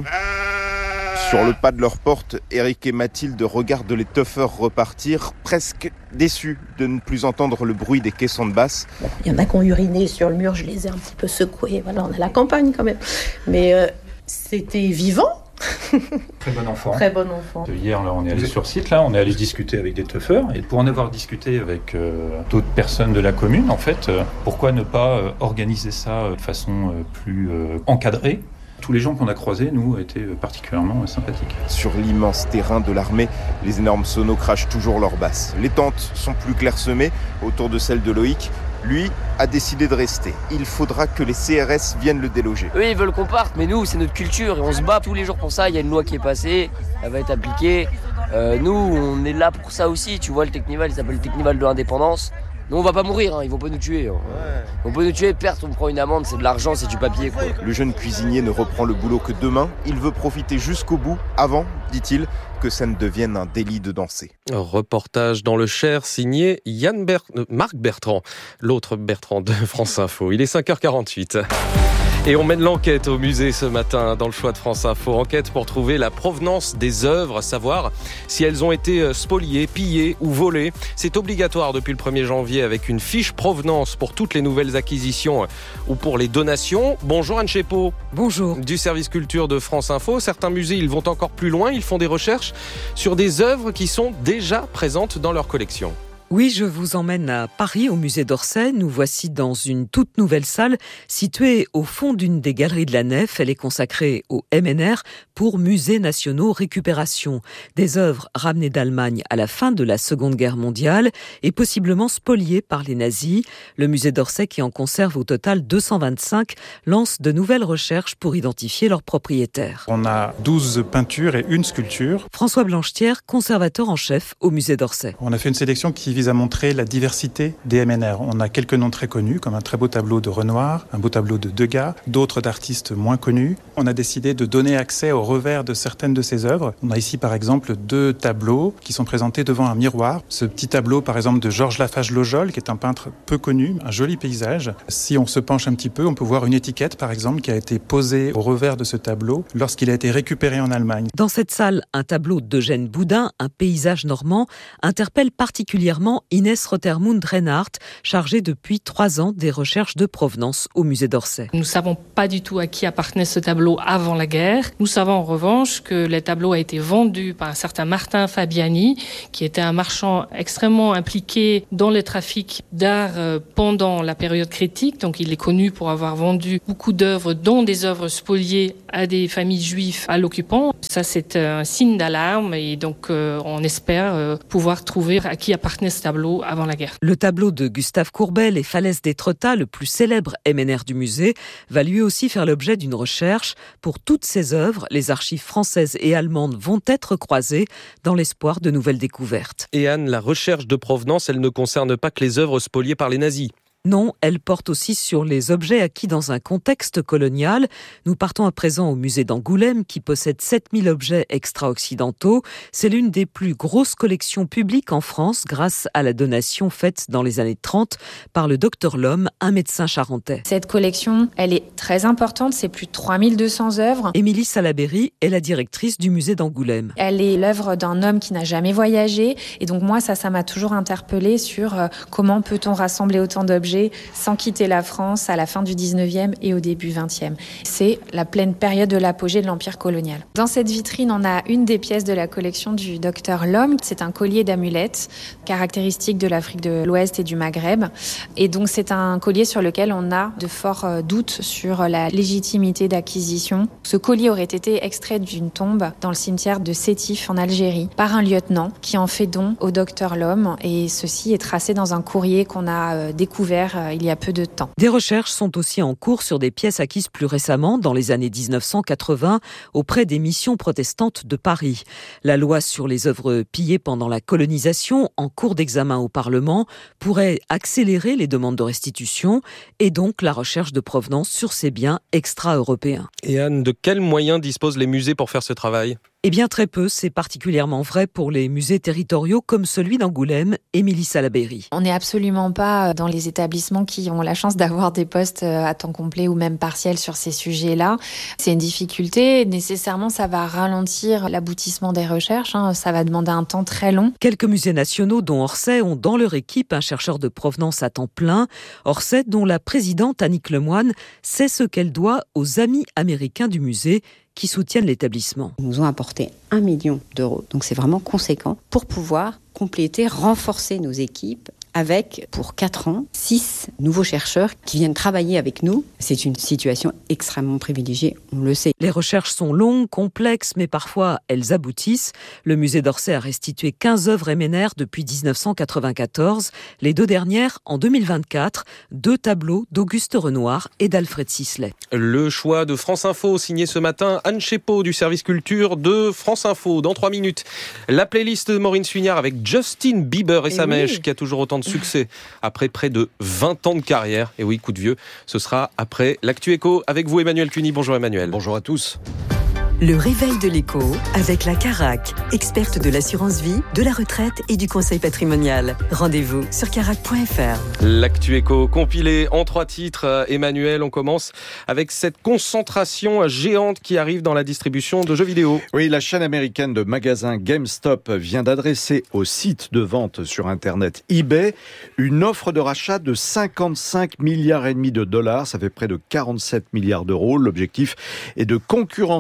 Speaker 17: Sur le pas de leur porte, Eric et Mathilde regardent les teufeurs repartir, presque déçus de ne plus entendre le bruit des caissons de basse.
Speaker 24: Il y en a qui ont uriné sur le mur, je les ai un petit peu secoués. Voilà, on a la campagne quand même. Mais euh, c'était vivant.
Speaker 25: Très bon enfant.
Speaker 24: Très bon enfant.
Speaker 25: Hier, là, on est allé sur site, là, on est allé discuter avec des teufeurs. Et pour en avoir discuté avec euh, d'autres personnes de la commune, en fait, euh, pourquoi ne pas euh, organiser ça de façon euh, plus euh, encadrée ? Tous les gens qu'on a croisés, nous, étaient particulièrement sympathiques.
Speaker 17: Sur l'immense terrain de l'armée, les énormes sonos crachent toujours leur basse. Les tentes sont plus clairsemées autour de celles de Loïc. Lui a décidé de rester. Il faudra que les C R S viennent le déloger.
Speaker 26: Eux, ils veulent qu'on parte, mais nous, c'est notre culture et on se bat tous les jours pour ça. Il y a une loi qui est passée, elle va être appliquée. Euh, nous, on est là pour ça aussi. Tu vois, le Technival, il s'appelle le Technival de l'indépendance. Nous, on va pas mourir, hein, ils vont pas nous tuer. Hein. Ouais. Ils vont pas nous tuer, perte, on prend une amende, c'est de l'argent, c'est du papier, quoi.
Speaker 17: Le jeune cuisinier ne reprend le boulot que demain. Il veut profiter jusqu'au bout, avant, dit-il, que ça ne devienne un délit de danser.
Speaker 1: Reportage dans le Cher, signé Yann Ber... Marc Bertrand, l'autre Bertrand de France Info. Il est cinq heures quarante-huit. Et on mène l'enquête au musée ce matin dans le choix de France Info. Enquête pour trouver la provenance des œuvres, savoir si elles ont été spoliées, pillées ou volées. C'est obligatoire depuis le premier janvier avec une fiche provenance pour toutes les nouvelles acquisitions ou pour les donations. Bonjour Anne Chépeau.
Speaker 27: Bonjour.
Speaker 1: Du service culture de France Info. Certains musées, ils vont encore plus loin. Ils font des recherches sur des œuvres qui sont déjà présentes dans leur collection.
Speaker 2: Oui, je vous emmène à Paris, au musée d'Orsay. Nous voici dans une toute nouvelle salle située au fond d'une des galeries de la nef. Elle est consacrée au M N R pour Musées nationaux récupération. Des œuvres ramenées d'Allemagne à la fin de la Seconde Guerre mondiale et possiblement spoliées par les nazis. Le musée d'Orsay, qui en conserve au total deux cent vingt-cinq, lance de nouvelles recherches pour identifier leurs propriétaires.
Speaker 4: On a douze peintures et une sculpture.
Speaker 2: François Blanchetière, conservateur en chef au musée d'Orsay.
Speaker 4: On a fait une sélection qui vise à montrer la diversité des M N R. On a quelques noms très connus, comme un très beau tableau de Renoir, un beau tableau de Degas, d'autres d'artistes moins connus. On a décidé de donner accès au revers de certaines de ces œuvres. On a ici par exemple deux tableaux qui sont présentés devant un miroir. Ce petit tableau par exemple de Georges Lafage-Lojol, qui est un peintre peu connu, un joli paysage. Si on se penche un petit peu, on peut voir une étiquette par exemple qui a été posée au revers de ce tableau lorsqu'il a été récupéré en Allemagne.
Speaker 2: Dans cette salle, un tableau d'Eugène Boudin, un paysage normand, interpelle particulièrement Inès Rothermund-Reinhardt, chargée depuis trois ans des recherches de provenance au musée d'Orsay.
Speaker 5: Nous ne savons pas du tout à qui appartenait ce tableau avant la guerre. Nous savons en revanche que le tableau a été vendu par un certain Martin Fabiani, qui était un marchand extrêmement impliqué dans le trafic d'art pendant la période critique. Donc il est connu pour avoir vendu beaucoup d'œuvres, dont des œuvres spoliées à des familles juives à l'occupant. Ça, c'est un signe d'alarme et donc euh, on espère euh, pouvoir trouver à qui appartenait ce tableau avant la guerre.
Speaker 2: Le tableau de Gustave Courbet, Les Falaises d'Étretat, le plus célèbre M N R du musée, va lui aussi faire l'objet d'une recherche. Pour toutes ces œuvres, les archives françaises et allemandes vont être croisées dans l'espoir de nouvelles découvertes.
Speaker 1: Et Anne, la recherche de provenance, elle ne concerne pas que les œuvres spoliées par les nazis.
Speaker 2: Non, elle porte aussi sur les objets acquis dans un contexte colonial. Nous partons à présent au musée d'Angoulême qui possède sept mille objets extra-occidentaux. C'est l'une des plus grosses collections publiques en France grâce à la donation faite dans les années trente par le docteur Lhomme, un médecin charentais.
Speaker 7: Cette collection, elle est très importante, c'est plus de trois mille deux cents œuvres.
Speaker 2: Émilie Salaberry est la directrice du musée d'Angoulême.
Speaker 7: Elle est l'œuvre d'un homme qui n'a jamais voyagé et donc moi ça, ça m'a toujours interpellée sur euh, comment peut-on rassembler autant d'objets sans quitter la France à la fin du dix-neuvième et au début vingtième. C'est la pleine période de l'apogée de l'Empire colonial. Dans cette vitrine, on a une des pièces de la collection du docteur Lhomme. C'est un collier d'amulettes, caractéristique de l'Afrique de l'Ouest et du Maghreb. Et donc c'est un collier sur lequel on a de forts doutes sur la légitimité d'acquisition. Ce collier aurait été extrait d'une tombe dans le cimetière de Sétif en Algérie par un lieutenant qui en fait don au docteur Lhomme. Et ceci est tracé dans un courrier qu'on a découvert il y a peu de temps.
Speaker 2: Des recherches sont aussi en cours sur des pièces acquises plus récemment, dans les années dix-neuf cent quatre-vingts, auprès des missions protestantes de Paris. La loi sur les œuvres pillées pendant la colonisation, en cours d'examen au Parlement, pourrait accélérer les demandes de restitution et donc la recherche de provenance sur ces biens extra-européens.
Speaker 1: Et Anne, de quels moyens disposent les musées pour faire ce travail ?
Speaker 2: Eh bien très peu, c'est particulièrement vrai pour les musées territoriaux comme celui d'Angoulême, Émilie Salaberry.
Speaker 7: On n'est absolument pas dans les établissements qui ont la chance d'avoir des postes à temps complet ou même partiel sur ces sujets-là. C'est une difficulté, nécessairement ça va ralentir l'aboutissement des recherches, hein. Ça va demander un temps très long.
Speaker 2: Quelques musées nationaux dont Orsay ont dans leur équipe un chercheur de provenance à temps plein. Orsay dont la présidente Annick Lemoine sait ce qu'elle doit aux amis américains du musée qui soutiennent l'établissement.
Speaker 8: Ils nous ont apporté un million d'euros, donc c'est vraiment conséquent, pour pouvoir compléter, renforcer nos équipes avec, pour quatre ans, six nouveaux chercheurs qui viennent travailler avec nous. C'est une situation extrêmement privilégiée, on le sait.
Speaker 2: Les recherches sont longues, complexes, mais parfois elles aboutissent. Le musée d'Orsay a restitué quinze œuvres M N R depuis dix-neuf cent quatre-vingt-quatorze. Les deux dernières, en deux mille vingt-quatre, deux tableaux d'Auguste Renoir et d'Alfred Sisley.
Speaker 1: Le choix de France Info, signé ce matin Anne Chepot du service culture de France Info. Dans trois minutes, la playlist de Maureen Suignard avec Justin Bieber et, et sa oui. mèche, qui a toujours autant de succès après près de vingt ans de carrière. Et oui, coup de vieux, ce sera après l'Actu Éco avec vous Emmanuel Cuny. Bonjour Emmanuel.
Speaker 15: Bonjour à tous.
Speaker 6: Le réveil de l'écho avec la Carac, experte de l'assurance vie, de la retraite et du conseil patrimonial. Rendez-vous sur carac point f r.
Speaker 1: L'Actu Éco compilé en trois titres. Emmanuel, on commence avec cette concentration géante qui arrive dans la distribution de jeux vidéo.
Speaker 15: Oui, la chaîne américaine de magasins GameStop vient d'adresser au site de vente sur Internet eBay une offre de rachat de cinquante-cinq milliards et demi de dollars. Ça fait près de quarante-sept milliards d'euros. L'objectif est de concurrencer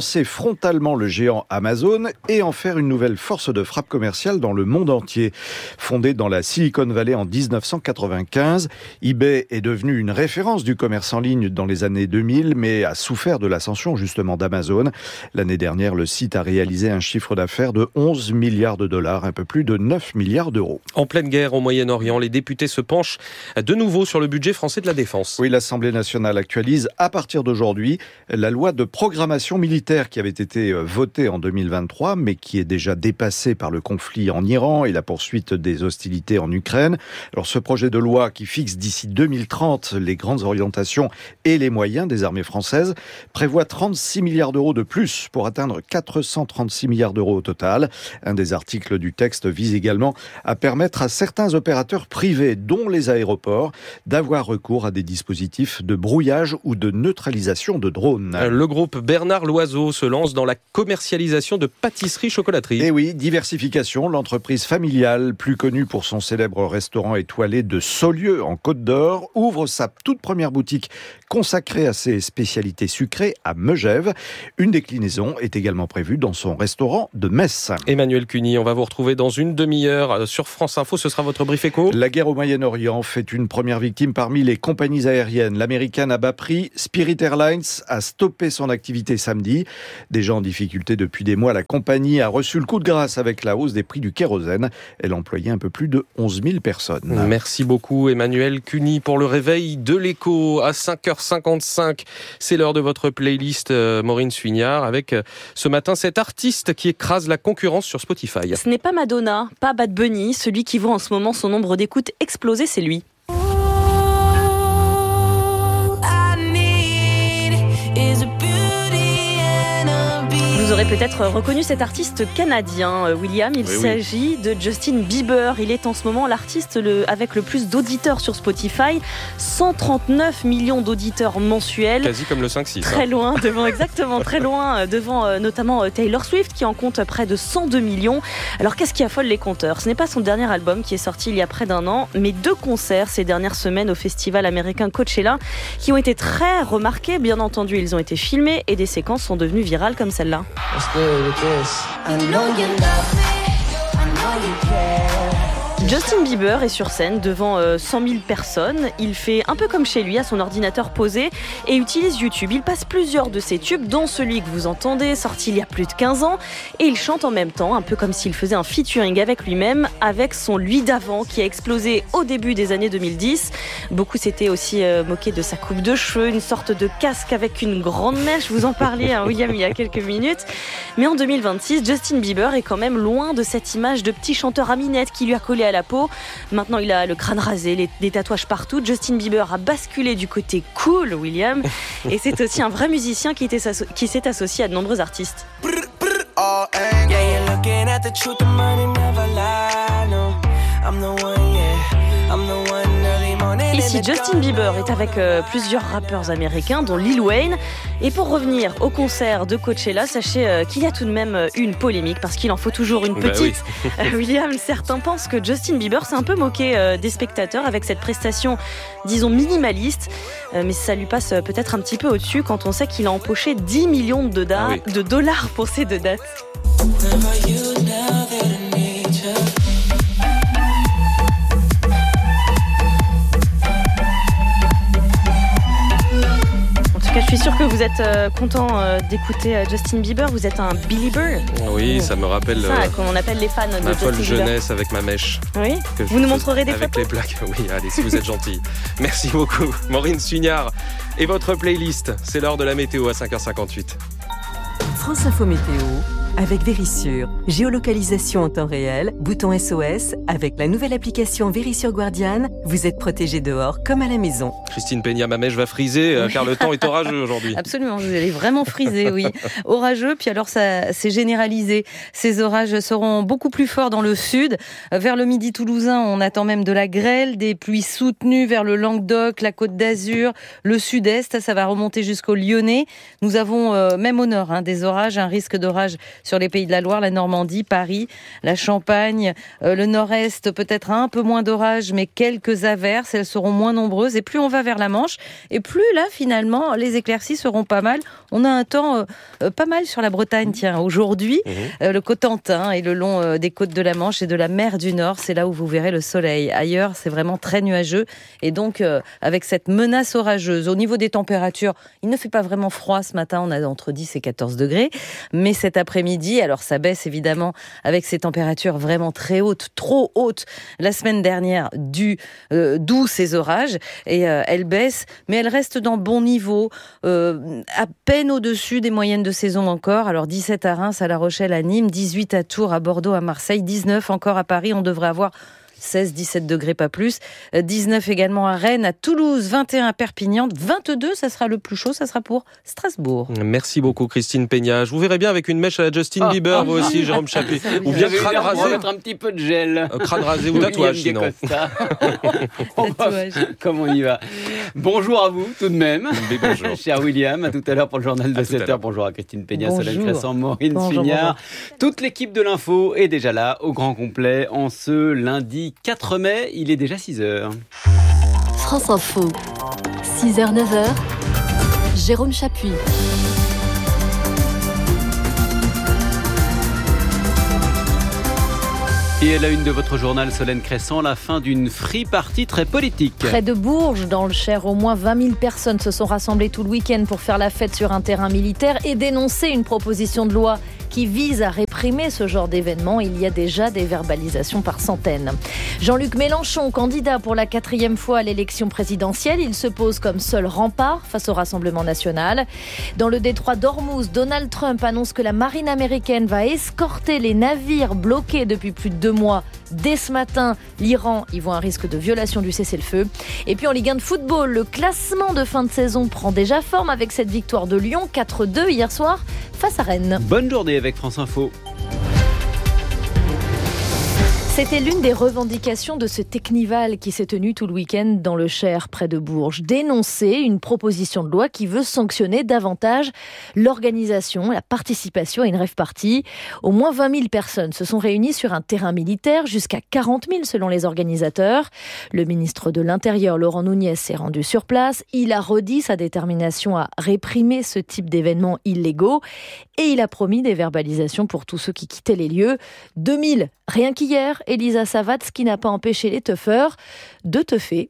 Speaker 15: frontalement le géant Amazon et en faire une nouvelle force de frappe commerciale dans le monde entier. Fondé dans la Silicon Valley en dix-neuf cent quatre-vingt-quinze, eBay est devenu une référence du commerce en ligne dans les années deux mille, mais a souffert de l'ascension justement d'Amazon. L'année dernière, le site a réalisé un chiffre d'affaires de onze milliards de dollars, un peu plus de neuf milliards d'euros.
Speaker 1: En pleine guerre au Moyen-Orient, les députés se penchent de nouveau sur le budget français de la défense.
Speaker 15: Oui, l'Assemblée nationale actualise à partir d'aujourd'hui la loi de programmation militaire qui avait été votée en deux mille vingt-trois, mais qui est déjà dépassée par le conflit en Iran et la poursuite des hostilités en Ukraine. Alors ce projet de loi qui fixe d'ici deux mille trente les grandes orientations et les moyens des armées françaises prévoit trente-six milliards d'euros de plus pour atteindre quatre cent trente-six milliards d'euros au total. Un des articles du texte vise également à permettre à certains opérateurs privés, dont les aéroports, d'avoir recours à des dispositifs de brouillage ou de neutralisation de drones.
Speaker 1: Le groupe Bernard Loiseau se lance dans la commercialisation de pâtisseries-chocolateries.
Speaker 15: Et oui, diversification, l'entreprise familiale, plus connue pour son célèbre restaurant étoilé de Saulieu en Côte d'Or, ouvre sa toute première boutique consacrée à ses spécialités sucrées à Megève. Une déclinaison est également prévue dans son restaurant de Metz.
Speaker 1: Emmanuel Cuny, on va vous retrouver dans une demi-heure sur France Info. Ce sera votre brief éco.
Speaker 15: La guerre au Moyen-Orient fait une première victime parmi les compagnies aériennes. L'américaine à bas prix, Spirit Airlines, a stoppé son activité samedi. Déjà en difficulté depuis des mois, la compagnie a reçu le coup de grâce avec la hausse des prix du kérosène. Elle employait un peu plus de onze mille personnes.
Speaker 1: Merci beaucoup Emmanuel Cuny pour le réveil de l'écho à cinq heures cinquante-cinq. C'est l'heure de votre playlist euh, Maureen Suignard avec euh, ce matin cet artiste qui écrase la concurrence sur Spotify.
Speaker 16: Ce n'est pas Madonna, pas Bad Bunny, celui qui voit en ce moment son nombre d'écoutes exploser, c'est lui. Vous aurez peut-être reconnu cet artiste canadien, William. Il oui, s'agit oui. de Justin Bieber. Il est en ce moment l'artiste le, avec le plus d'auditeurs sur Spotify. cent trente-neuf millions d'auditeurs mensuels.
Speaker 1: Quasi comme le cinq six.
Speaker 16: Très
Speaker 1: hein.
Speaker 16: loin, devant, exactement, très loin, devant euh, notamment Taylor Swift qui en compte près de cent deux millions. Alors qu'est-ce qui affole les compteurs ? Ce n'est pas son dernier album qui est sorti il y a près d'un an, mais deux concerts ces dernières semaines au festival américain Coachella qui ont été très remarqués. Bien entendu, ils ont été filmés et des séquences sont devenues virales comme celle-là.
Speaker 3: What's good with this? I know you love me, I know you care.
Speaker 16: Justin Bieber est sur scène devant euh, cent mille personnes. Il fait un peu comme chez lui, à son ordinateur posé, et utilise YouTube. Il passe plusieurs de ses tubes, dont celui que vous entendez, sorti il y a plus de quinze ans. Et il chante en même temps, un peu comme s'il faisait un featuring avec lui-même, avec son lui d'avant qui a explosé au début des années deux mille dix. Beaucoup s'étaient aussi euh, moqués de sa coupe de cheveux, une sorte de casque avec une grande mèche. Vous en parliez, hein, William, il y a quelques minutes. Mais en deux mille vingt-six, Justin Bieber est quand même loin de cette image de petit chanteur à minette qui lui a collé à la peau. Maintenant, il a le crâne rasé, les, des tatouages partout. Justin Bieber a basculé du côté cool, William. Et c'est aussi un vrai musicien qui, était, qui s'est associé à de nombreux artistes. Ici, Justin Bieber est avec euh, plusieurs rappeurs américains, dont Lil Wayne. Et pour revenir au concert de Coachella, sachez euh, qu'il y a tout de même euh, une polémique, parce qu'il en faut toujours une petite. Bah oui. euh, William, certains pensent que Justin Bieber s'est un peu moqué euh, des spectateurs avec cette prestation, disons, minimaliste. Euh, mais ça lui passe euh, peut-être un petit peu au-dessus quand on sait qu'il a empoché dix millions de, da- ah oui. de dollars pour ces deux dates. Je suis sûre que vous êtes euh, content euh, d'écouter euh, Justin Bieber. Vous êtes un belieber.
Speaker 1: Oui, ça me rappelle
Speaker 16: ça, euh, qu'on appelle les fans de
Speaker 1: ma
Speaker 16: Justin
Speaker 1: folle
Speaker 16: Bieber.
Speaker 1: Jeunesse avec ma mèche.
Speaker 16: Oui. Vous nous montrerez des
Speaker 1: avec
Speaker 16: photos.
Speaker 1: Avec les plaques. Oui, allez, si vous êtes gentil. Merci beaucoup, Maureen Suignard. Et votre playlist, c'est l'heure de la météo à cinq heures cinquante-huit.
Speaker 6: France Info Météo avec Vérissure. Géolocalisation en temps réel, bouton S O S. Avec la nouvelle application Vérissure Guardian, vous êtes protégé dehors comme à la maison.
Speaker 1: Christine Peña, ma mèche va friser oui. car le temps est orageux aujourd'hui.
Speaker 9: Absolument, vous allez vraiment friser, oui. Orageux, puis alors ça s'est généralisé. Ces orages seront beaucoup plus forts dans le sud. Vers le midi toulousain, on attend même de la grêle, des pluies soutenues vers le Languedoc, la Côte d'Azur, le sud-est. Ça va remonter jusqu'au Lyonnais. Nous avons, euh, même au nord, hein, des orages, un risque d'orage sur les Pays de la Loire, la Normandie, Paris, la Champagne, euh, le Nord-Est, peut-être un peu moins d'orage, mais quelques averses. Elles seront moins nombreuses. Et plus on va vers la Manche, et plus là, finalement, les éclaircies seront pas mal. On a un temps euh, euh, pas mal sur la Bretagne. Tiens, aujourd'hui, mmh. euh, le Cotentin et le long euh, des côtes de la Manche et de la mer du Nord, c'est là où vous verrez le soleil. Ailleurs, c'est vraiment très nuageux. Et donc, euh, avec cette menace orageuse, au niveau des températures, il ne fait pas vraiment froid ce matin. On a entre dix et quatorze degrés. Mais cet après-midi, alors ça baisse évidemment avec ces températures vraiment très hautes, trop hautes. La semaine dernière, du, euh, d'où ces orages. Et euh, elles baissent, mais elles restent dans bon niveau, euh, à peine au-dessus des moyennes de saison encore. Alors dix-sept à Reims, à La Rochelle, à Nîmes, dix-huit à Tours, à Bordeaux, à Marseille, dix-neuf encore à Paris. On devrait avoir seize à dix-sept degrés, pas plus. dix-neuf également à Rennes, à Toulouse, vingt et un à Perpignan. vingt-deux, ça sera le plus chaud, ça sera pour Strasbourg.
Speaker 1: Merci beaucoup Christine Peña. Je vous verrai bien avec une mèche à la Justin oh, Bieber, oh, vous aussi, oh, Jérôme Chapuis.
Speaker 10: Ou bien crâne rasé. On va mettre un petit peu de gel.
Speaker 1: Euh, crâne rasé ou tatouage, sinon.
Speaker 10: on va, comme on y va. Bonjour à vous, tout de même.
Speaker 1: Mais bonjour.
Speaker 10: Cher William, à tout à l'heure pour le journal de sept heures. Bonjour à Christine Peña, Solène Cresson, Maureen bonjour, Fignard. Bonjour. Toute l'équipe de l'info est déjà là, au grand complet, en ce lundi quatre mai. Il est déjà six heures.
Speaker 11: France Info, six heures neuf heures, Jérôme Chapuis.
Speaker 10: Et à la une de votre journal, Solène Cresson, la fin d'une free party très politique.
Speaker 12: Près de Bourges, dans le Cher, au moins vingt mille personnes se sont rassemblées tout le week-end pour faire la fête sur un terrain militaire et dénoncer une proposition de loi qui vise à réprimer ce genre d'événement. Il y a déjà des verbalisations par centaines. Jean-Luc Mélenchon, candidat pour la quatrième fois à l'élection présidentielle, il se pose comme seul rempart face au Rassemblement national. Dans le détroit d'Ormuz, Donald Trump annonce que la marine américaine va escorter les navires bloqués depuis plus de deux mois. Dès ce matin, l'Iran y voit un risque de violation du cessez-le-feu. Et puis en Ligue un de football, le classement de fin de saison prend déjà forme avec cette victoire de Lyon, quatre deux hier soir face à Rennes.
Speaker 10: Bonne journée avec France Info.
Speaker 12: C'était l'une des revendications de ce Technival qui s'est tenu tout le week-end dans le Cher, près de Bourges. Dénoncer une proposition de loi qui veut sanctionner davantage l'organisation, la participation à une rave party. Au moins vingt mille personnes se sont réunies sur un terrain militaire, jusqu'à quarante mille selon les organisateurs. Le ministre de l'Intérieur, Laurent Nunez, s'est rendu sur place. Il a redit sa détermination à réprimer ce type d'événements illégaux et il a promis des verbalisations pour tous ceux qui quittaient les lieux. deux mille, rien qu'hier. Elisa Savat, ce qui n'a pas empêché les teufeurs de teuffer.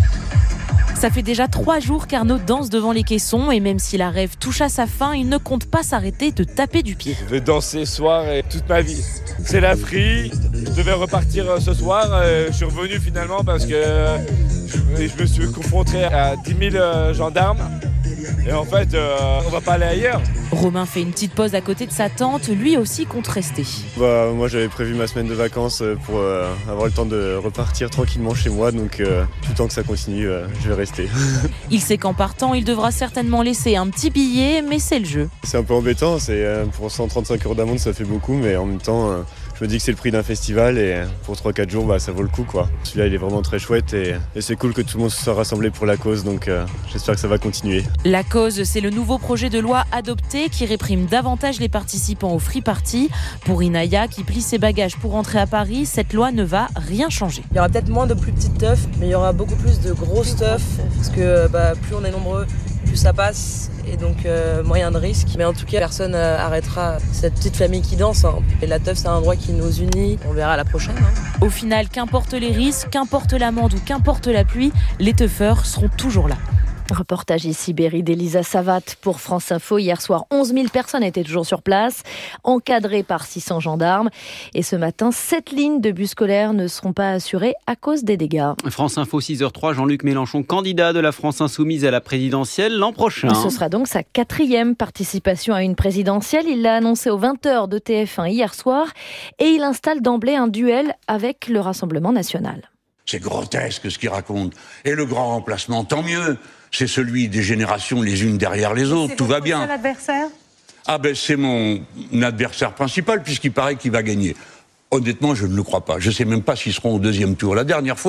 Speaker 13: Ça fait déjà trois jours qu'Arnaud danse devant les caissons et même si la rêve touche à sa fin, il ne compte pas s'arrêter de taper du pied.
Speaker 14: Je vais danser ce soir et toute ma vie. C'est la free, je devais repartir ce soir, je suis revenu finalement parce que je me suis confronté à dix mille gendarmes. Et en fait, euh, on va pas aller ailleurs.
Speaker 13: Romain fait une petite pause à côté de sa tante, lui aussi compte rester.
Speaker 19: Bah, moi j'avais prévu ma semaine de vacances pour euh, avoir le temps de repartir tranquillement chez moi, donc euh, tout le temps que ça continue, euh, je vais rester.
Speaker 13: Il sait qu'en partant, il devra certainement laisser un petit billet, mais c'est le jeu.
Speaker 19: C'est un peu embêtant, c'est, euh, pour cent trente-cinq euros d'amende ça fait beaucoup, mais en même temps... Euh, je me dis que c'est le prix d'un festival et pour trois quatre jours, bah, ça vaut le coup, quoi. Celui-là, il est vraiment très chouette et, et c'est cool que tout le monde se soit rassemblé pour la cause, donc euh, j'espère que ça va continuer.
Speaker 13: La cause, c'est le nouveau projet de loi adopté qui réprime davantage les participants aux free party. Pour Inaya, qui plie ses bagages pour rentrer à Paris, cette loi ne va rien changer.
Speaker 22: Il y aura peut-être moins de plus petites teufs, mais il y aura beaucoup plus de grosses teufs, parce que bah, plus on est nombreux, plus ça passe. Et donc euh, moyen de risque. Mais en tout cas, personne euh, arrêtera cette petite famille qui danse. Hein. Et la teuf, c'est un endroit qui nous unit. On verra la prochaine. Hein.
Speaker 13: Au final, qu'importe les risques, qu'importe l'amende ou qu'importe la pluie, les teufeurs seront toujours là.
Speaker 12: Reportage ici, Berry d'Elisa Savat pour France Info. Hier soir, onze mille personnes étaient toujours sur place, encadrées par six cents gendarmes. Et ce matin, sept lignes de bus scolaires ne seront pas assurées à cause des dégâts.
Speaker 10: France Info, six heures trois, Jean-Luc Mélenchon, candidat de la France Insoumise à la présidentielle l'an prochain.
Speaker 12: Ce sera donc sa quatrième participation à une présidentielle. Il l'a annoncé aux vingt heures de T F un hier soir. Et il installe d'emblée un duel avec le Rassemblement national.
Speaker 27: C'est grotesque ce qu'il raconte. Et le grand remplacement, tant mieux. C'est celui des générations les unes derrière les autres. Tout va bien.
Speaker 28: C'est l'adversaire ?
Speaker 27: Ah ben c'est mon adversaire principal puisqu'il paraît qu'il va gagner. Honnêtement, je ne le crois pas. Je ne sais même pas s'ils seront au deuxième tour. La dernière fois,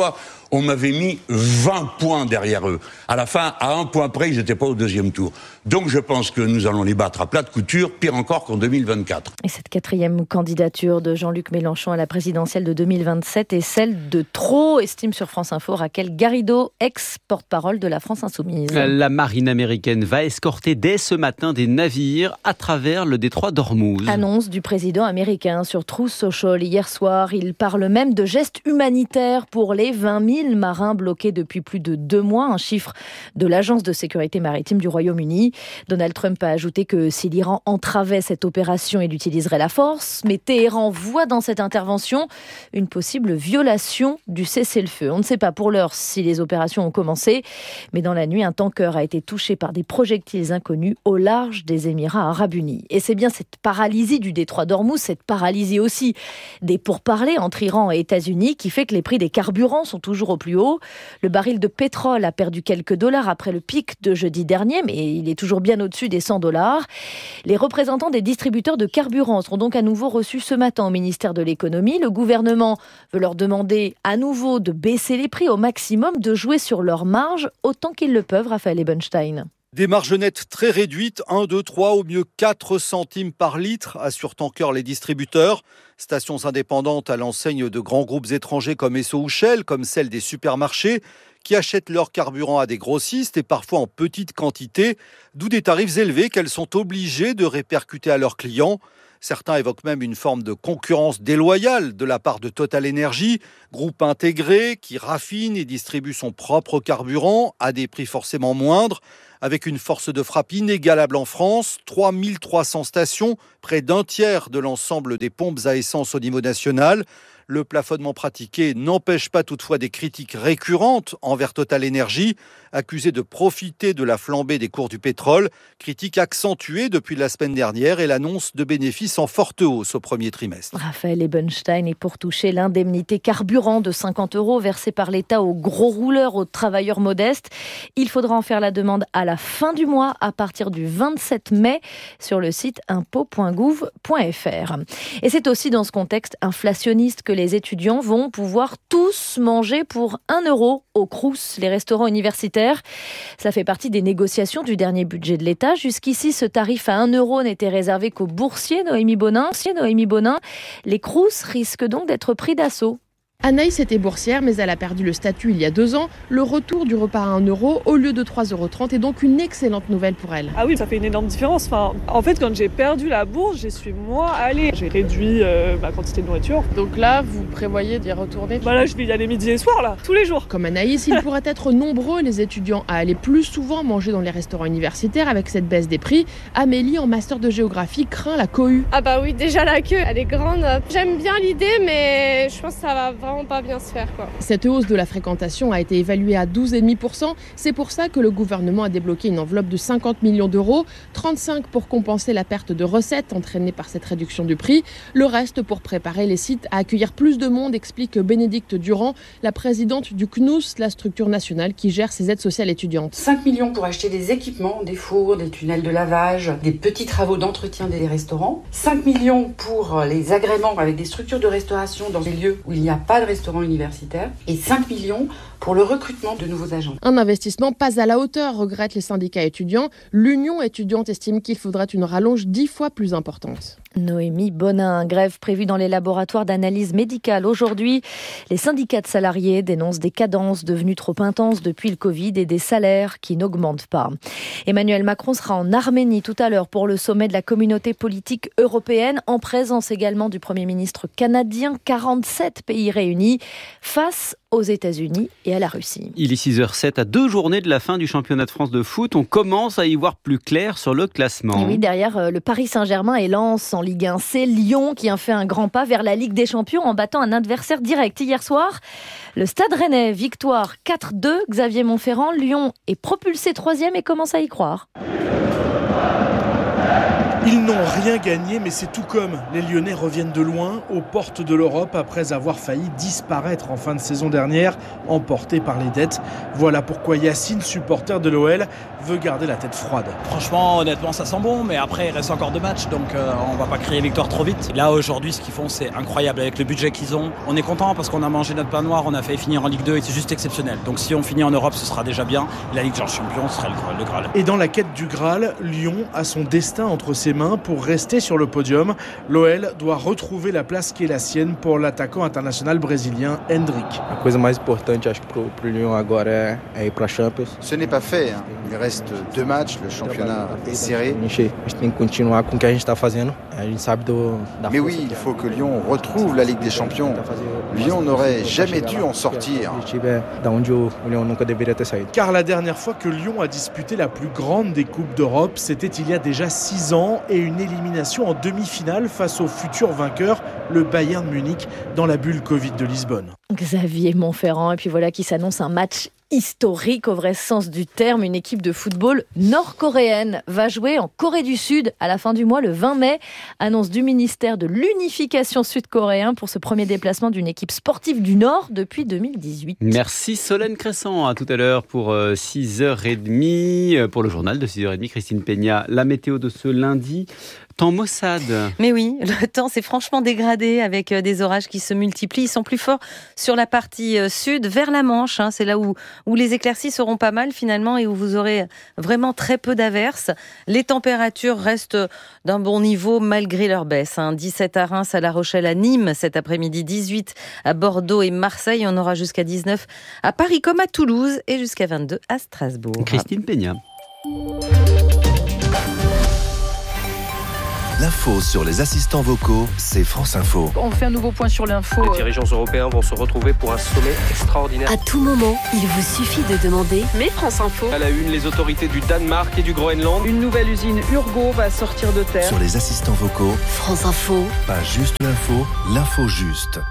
Speaker 27: on m'avait mis vingt points derrière eux. À la fin, à un point près, ils n'étaient pas au deuxième tour. Donc je pense que nous allons les battre à plate couture, pire encore qu'en deux mille vingt-quatre.
Speaker 12: Et cette quatrième candidature de Jean-Luc Mélenchon à la présidentielle de deux mille vingt-sept est celle de trop, estime sur France Info Raquel Garrido, ex-porte-parole de la France Insoumise.
Speaker 10: La marine américaine va escorter dès ce matin des navires à travers le détroit d'Ormuz.
Speaker 12: Annonce du président américain sur Truth Social hier soir. Il parle même de gestes humanitaires pour les vingt mille marins bloqués depuis plus de deux mois, un chiffre de l'Agence de sécurité maritime du Royaume-Uni. Donald Trump a ajouté que si l'Iran entravait cette opération, il utiliserait la force. Mais Téhéran voit dans cette intervention une possible violation du cessez-le-feu. On ne sait pas pour l'heure si les opérations ont commencé, mais dans la nuit, un tanker a été touché par des projectiles inconnus au large des Émirats arabes unis. Et c'est bien cette paralysie du détroit d'Ormuz, cette paralysie aussi des pourparlers entre Iran et États-Unis qui fait que les prix des carburants sont toujours au plus haut. Le baril de pétrole a perdu quelques dollars après le pic de jeudi dernier, mais il est toujours bien au-dessus des cent dollars. Les représentants des distributeurs de carburant seront donc à nouveau reçus ce matin au ministère de l'économie. Le gouvernement veut leur demander à nouveau de baisser les prix au maximum, de jouer sur leurs marges autant qu'ils le peuvent, Raphaël Ebenstein.
Speaker 18: Des marges nettes très réduites, un, deux, trois, au mieux quatre centimes par litre, assurent en cœur les distributeurs. Stations indépendantes à l'enseigne de grands groupes étrangers comme Esso ou Shell, comme celle des supermarchés, qui achètent leur carburant à des grossistes et parfois en petite quantité, d'où des tarifs élevés qu'elles sont obligées de répercuter à leurs clients. Certains évoquent même une forme de concurrence déloyale de la part de Total Energy, groupe intégré qui raffine et distribue son propre carburant à des prix forcément moindres, avec une force de frappe inégalable en France, trois mille trois cents stations, près d'un tiers de l'ensemble des pompes à essence au niveau national. Le plafonnement pratiqué n'empêche pas toutefois des critiques récurrentes envers Total Energy, accusé de profiter de la flambée des cours du pétrole, critique accentuée depuis la semaine dernière et l'annonce de bénéfices en forte hausse au premier trimestre.
Speaker 12: Raphaël Ebenstein, et pour toucher l'indemnité carburant de cinquante euros versée par l'État aux gros rouleurs, aux travailleurs modestes, il faudra en faire la demande à la fin du mois à partir du vingt-sept mai sur le site impôts point gouv point f r. Et c'est aussi dans ce contexte inflationniste que les étudiants vont pouvoir tous manger pour un euro au Crous, les restaurants universitaires. Ça fait partie des négociations du dernier budget de l'État. Jusqu'ici, ce tarif à un euro n'était réservé qu'aux boursiers, Noémie Bonin. Noémie Bonin, les Crous risquent donc d'être pris d'assaut.
Speaker 20: Anaïs était boursière, mais elle a perdu le statut il y a deux ans. Le retour du repas à un euro au lieu de trois euros trente est donc une excellente nouvelle pour elle.
Speaker 21: Ah oui, ça fait une énorme différence. Enfin, en fait, quand j'ai perdu la bourse, j'y suis moi allée. J'ai réduit euh, ma quantité de nourriture.
Speaker 20: Donc là, vous prévoyez d'y retourner?
Speaker 21: Bah là, je vais y aller midi et soir, là, tous les jours.
Speaker 20: Comme Anaïs, il pourrait être nombreux, les étudiants, à aller plus souvent manger dans les restaurants universitaires avec cette baisse des prix. Amélie, en master de géographie, craint la cohue.
Speaker 23: Ah bah oui, déjà la queue, elle est grande. J'aime bien l'idée, mais je pense que ça va vraiment pas bien se faire, quoi.
Speaker 20: Cette hausse de la fréquentation a été évaluée à douze virgule cinq pour cent. C'est pour ça que le gouvernement a débloqué une enveloppe de cinquante millions d'euros, trente-cinq pour compenser la perte de recettes entraînée par cette réduction du prix. Le reste pour préparer les sites à accueillir plus de monde, explique Bénédicte Durand, la présidente du C N O U S, la structure nationale qui gère ces aides sociales étudiantes.
Speaker 24: cinq millions pour acheter des équipements, des fours, des tunnels de lavage, des petits travaux d'entretien des restaurants. cinq millions pour les agréments avec des structures de restauration dans des lieux où il n'y a pas de restaurant universitaire et cinq millions pour le recrutement de nouveaux agents.
Speaker 20: Un investissement pas à la hauteur, regrettent les syndicats étudiants. L'Union étudiante estime qu'il faudrait une rallonge dix fois plus importante.
Speaker 12: Noémie Bonin, grève prévue dans les laboratoires d'analyse médicale aujourd'hui. Les syndicats de salariés dénoncent des cadences devenues trop intenses depuis le Covid et des salaires qui n'augmentent pas. Emmanuel Macron sera en Arménie tout à l'heure pour le sommet de la communauté politique européenne, en présence également du Premier ministre canadien. quarante-sept pays réunis face aux États-Unis et à la Russie.
Speaker 10: Il est six heures zéro sept, à deux journées de la fin du championnat de France de foot. On commence à y voir plus clair sur le classement.
Speaker 12: Et oui, derrière le Paris Saint-Germain et Lens en Ligue un, c'est Lyon qui a fait un grand pas vers la Ligue des Champions en battant un adversaire direct hier soir. Le Stade Rennais, victoire quatre deux, Xavier Monferrand. Lyon est propulsé troisième et commence à y croire.
Speaker 25: Ils n'ont rien gagné, mais c'est tout comme. Les Lyonnais reviennent de loin, aux portes de l'Europe, après avoir failli disparaître en fin de saison dernière, emportés par les dettes. Voilà pourquoi Yacine, supporter de l'O L, veut garder la tête froide.
Speaker 2: Franchement, honnêtement, ça sent bon, mais après, il reste encore deux matchs, donc euh, on va pas crier victoire trop vite. Là, aujourd'hui, ce qu'ils font, c'est incroyable avec le budget qu'ils ont. On est content parce qu'on a mangé notre pain noir, on a failli finir en Ligue deux et c'est juste exceptionnel. Donc si on finit en Europe, ce sera déjà bien. La Ligue des Champions serait le Graal.
Speaker 25: Et dans la quête du Graal, Lyon a son destin entre ses mains pour rester sur le podium. L'O L doit retrouver la place qui est la sienne pour l'attaquant international brésilien Endrick.
Speaker 4: A coisa mais importante, acho que pro, pro Lyon agora é, é ir para Champions.
Speaker 5: Ce n'est pas fait, hein. Il reste deux matchs, le championnat est serré.
Speaker 4: A gente tem que continuar com o que a gente está fazendo. A gente sabe do da
Speaker 5: Mais oui, il faut que Lyon retrouve la Ligue des Champions. Lyon n'aurait jamais dû en sortir.
Speaker 4: Da onde o Lyon nunca deveria ter saído.
Speaker 25: Car la dernière fois que Lyon a disputé la plus grande des Coupes d'Europe, c'était il y a déjà six ans et une élimination en demi-finale face au futur vainqueur, le Bayern Munich, dans la bulle Covid de Lisbonne.
Speaker 12: Xavier Montferrand, et puis voilà qui s'annonce un match historique au vrai sens du terme. Une équipe de football nord-coréenne va jouer en Corée du Sud à la fin du mois, le vingt mai. Annonce du ministère de l'Unification sud-coréen pour ce premier déplacement d'une équipe sportive du Nord depuis deux mille dix-huit.
Speaker 10: Merci Solène Crescent. À tout à l'heure pour six heures trente, pour le journal de six heures trente. Christine Peña, la météo de ce lundi. Temps maussade.
Speaker 9: Mais oui, le temps s'est franchement dégradé avec des orages qui se multiplient. Ils sont plus forts sur la partie sud, vers la Manche. Hein. C'est là où, où les éclaircies seront pas mal finalement et où vous aurez vraiment très peu d'averses. Les températures restent d'un bon niveau malgré leur baisse. Hein. dix-sept à Reims, à La Rochelle, à Nîmes cet après-midi, dix-huit à Bordeaux et Marseille. On aura jusqu'à dix-neuf à Paris comme à Toulouse et jusqu'à vingt-deux à Strasbourg.
Speaker 10: Christine Peña.
Speaker 7: L'info sur les assistants vocaux, c'est France Info.
Speaker 8: On fait un nouveau point sur l'info.
Speaker 1: Les dirigeants européens vont se retrouver pour un sommet extraordinaire.
Speaker 11: À tout moment, il vous suffit de demander
Speaker 8: Mais France Info.
Speaker 1: À la une, les autorités du Danemark et du Groenland.
Speaker 8: Une nouvelle usine Urgo va sortir de terre.
Speaker 7: Sur les assistants vocaux,
Speaker 11: France Info.
Speaker 7: Pas juste l'info, l'info juste.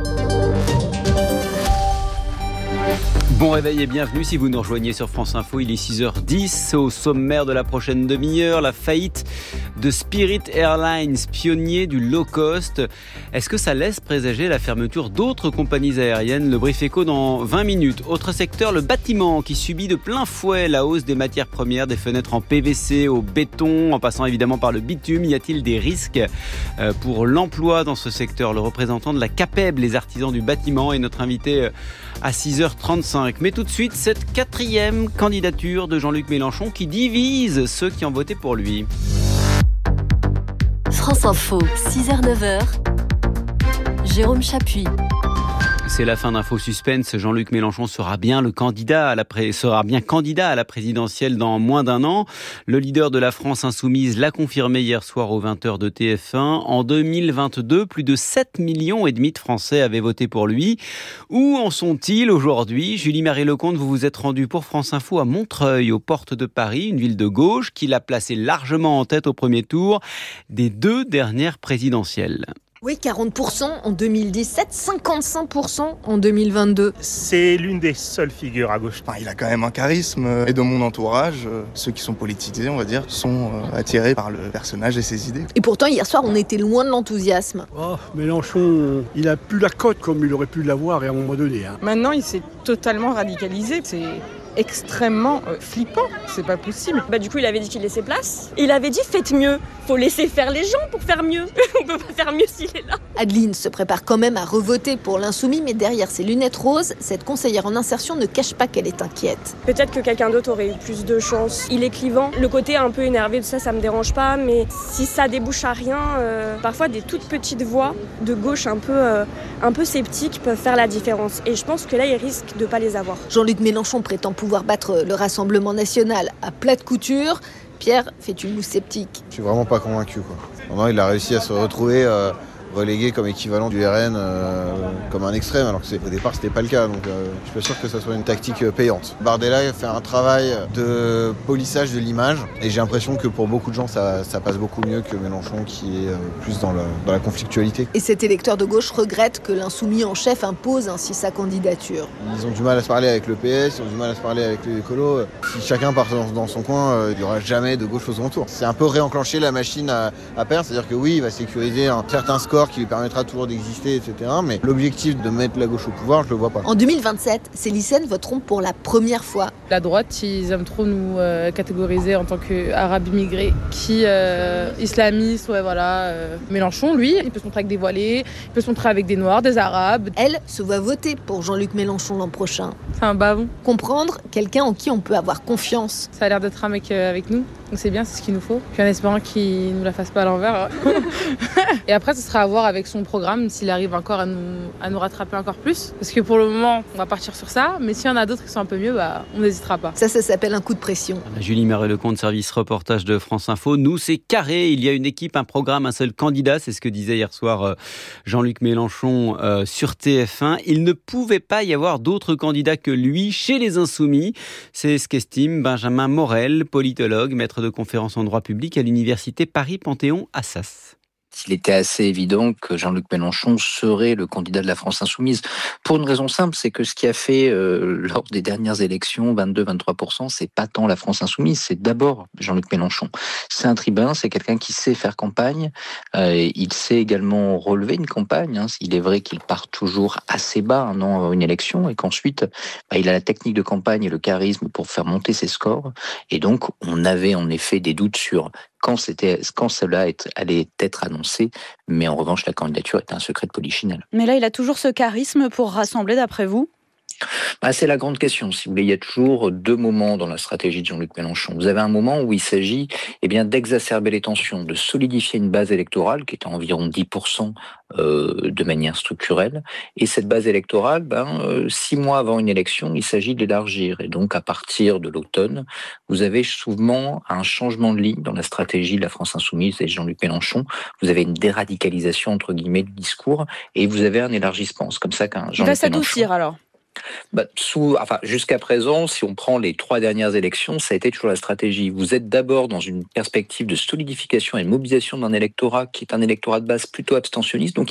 Speaker 10: Bon réveil et bienvenue si vous nous rejoignez sur France Info, il est six heures dix. Au sommaire de la prochaine demi-heure, la faillite de Spirit Airlines, pionnier du low cost. Est-ce que ça laisse présager la fermeture d'autres compagnies aériennes? Le brief éco dans vingt minutes. Autre secteur, le bâtiment qui subit de plein fouet la hausse des matières premières, des fenêtres en P V C, au béton, en passant évidemment par le bitume. Y a-t-il des risques pour l'emploi dans ce secteur? Le représentant de la CAPEB, les artisans du bâtiment, est notre invité à six heures trente-cinq. Mais tout de suite, cette quatrième candidature de Jean-Luc Mélenchon qui divise ceux qui ont voté pour lui.
Speaker 11: France Info, six heures neuf heures. Jérôme Chapuis.
Speaker 10: C'est la fin d'Info Suspense. Jean-Luc Mélenchon sera bien le candidat à la pré... sera bien candidat à la présidentielle dans moins d'un an. Le leader de la France insoumise l'a confirmé hier soir aux vingt heures de T F un. En deux mille vingt-deux, plus de sept millions et demi de Français avaient voté pour lui. Où en sont-ils aujourd'hui? Julie-Marie Lecomte, vous vous êtes rendue pour France Info à Montreuil, aux portes de Paris, une ville de gauche qui l'a placé largement en tête au premier tour des deux dernières présidentielles.
Speaker 17: Oui, quarante pour cent en deux mille dix-sept, cinquante-cinq pour cent en deux mille vingt-deux.
Speaker 26: C'est l'une des seules figures à gauche.
Speaker 28: Enfin, il a quand même un charisme. Et dans mon entourage, ceux qui sont politisés, on va dire, sont attirés par le personnage et ses idées.
Speaker 17: Et pourtant, hier soir, on était loin de l'enthousiasme.
Speaker 26: Oh, Mélenchon, il a plus la cote comme il aurait pu l'avoir à un moment donné. Hein.
Speaker 29: Maintenant, il s'est totalement radicalisé. C'est extrêmement euh, flippant, c'est pas possible.
Speaker 30: Bah du coup il avait dit qu'il laissait place. Il avait dit faites mieux, faut laisser faire les gens pour faire mieux. On peut pas faire mieux s'il est là.
Speaker 17: Adeline se prépare quand même à revoter pour l'insoumis, mais derrière ses lunettes roses, cette conseillère en insertion ne cache pas qu'elle est inquiète.
Speaker 30: Peut-être que quelqu'un d'autre aurait eu plus de chance. Il est clivant, le côté un peu énervé de ça, ça me dérange pas, mais si ça débouche à rien, euh, parfois des toutes petites voix de gauche un peu, euh, un peu sceptiques peuvent faire la différence. Et je pense que là il risque de pas les avoir.
Speaker 17: Jean-Luc Mélenchon prétend pouvoir battre le Rassemblement national à plate couture. Pierre fait une moue sceptique.
Speaker 28: Je suis vraiment pas convaincu, quoi. Maintenant, il a réussi à se retrouver euh, relégué comme équivalent du R N, euh, comme un extrême, alors que c'est, au départ c'était pas le cas, donc euh, je suis pas sûr que ça soit une tactique euh, payante. Bardella fait un travail de polissage de l'image, et j'ai l'impression que pour beaucoup de gens ça, ça passe beaucoup mieux que Mélenchon qui est euh, plus dans, le, dans la conflictualité.
Speaker 17: Et cet électeur de gauche regrette que l'insoumis en chef impose ainsi sa candidature.
Speaker 28: Ils ont du mal à se parler avec le P S, ils ont du mal à se parler avec les écolos. Si chacun part dans, dans son coin, euh, il n'y aura jamais de gauche au second tour. C'est un peu réenclencher la machine à, à perdre, c'est-à-dire que oui, il va sécuriser un certain score pouvoir qui lui permettra toujours d'exister, et cetera. Mais l'objectif de mettre la gauche au pouvoir, je le vois pas.
Speaker 17: En deux mille vingt-sept, ces lycéennes voteront pour la première fois.
Speaker 20: La droite, ils aiment trop nous euh, catégoriser en tant qu'arabes immigrés, qui euh, islamistes, ouais voilà. Euh. Mélenchon, lui, il peut se montrer avec des voilés, il peut se montrer avec des noirs, des arabes.
Speaker 17: Elle se voit voter pour Jean-Luc Mélenchon l'an prochain.
Speaker 20: C'est un bavon.
Speaker 17: Comprendre quelqu'un en qui on peut avoir confiance.
Speaker 20: Ça a l'air d'être un mec euh, avec nous, donc c'est bien, c'est ce qu'il nous faut. Puis en espérant qu'il nous la fasse pas à l'envers. Et après, ce sera à voir avec son programme s'il arrive encore à nous, à nous rattraper encore plus. Parce que pour le moment, on va partir sur ça. Mais s'il y en a d'autres qui sont un peu mieux, bah, on n'hésitera pas.
Speaker 17: Ça, ça s'appelle un coup de pression.
Speaker 10: Julie Marais-Lecomte, service reportage de France Info. Nous, c'est carré. Il y a une équipe, un programme, un seul candidat. C'est ce que disait hier soir Jean-Luc Mélenchon euh, sur T F un. Il ne pouvait pas y avoir d'autres candidats que lui chez les Insoumis. C'est ce qu'estime Benjamin Morel, politologue, maître de conférences en droit public à l'université Paris-Panthéon-Assas.
Speaker 3: Il était assez évident que Jean-Luc Mélenchon serait le candidat de la France insoumise. Pour une raison simple, c'est que ce qui a fait euh, lors des dernières élections, vingt-deux à vingt-trois pour cent, c'est pas tant la France insoumise, c'est d'abord Jean-Luc Mélenchon. C'est un tribun, c'est quelqu'un qui sait faire campagne, euh, il sait également relever une campagne. Hein. Il est vrai qu'il part toujours assez bas un an avant une élection et qu'ensuite, bah, il a la technique de campagne et le charisme pour faire monter ses scores. Et donc, on avait en effet des doutes sur quand, c'était, quand cela allait être annoncé, mais en revanche, la candidature était un secret de polichinelle.
Speaker 8: Mais là, il a toujours ce charisme pour rassembler, d'après vous ?
Speaker 3: Bah, c'est la grande question. Si vous voulez, il y a toujours deux moments dans la stratégie de Jean-Luc Mélenchon. Vous avez un moment où il s'agit eh bien, d'exacerber les tensions, de solidifier une base électorale qui est à environ dix pour cent euh, de manière structurelle. Et cette base électorale, ben, euh, six mois avant une élection, il s'agit de l'élargir. Et donc, à partir de l'automne, vous avez souvent un changement de ligne dans la stratégie de la France insoumise et Jean-Luc Mélenchon. Vous avez une déradicalisation, entre guillemets, du discours et vous avez un élargissement. C'est comme ça qu'un Jean-Luc
Speaker 8: Il va s'adoucir
Speaker 3: Mélenchon...
Speaker 8: alors.
Speaker 3: Bah, sous, enfin, jusqu'à présent, si on prend les trois dernières élections, ça a été toujours la stratégie. Vous êtes d'abord dans une perspective de solidification et de mobilisation d'un électorat qui est un électorat de base plutôt abstentionniste, donc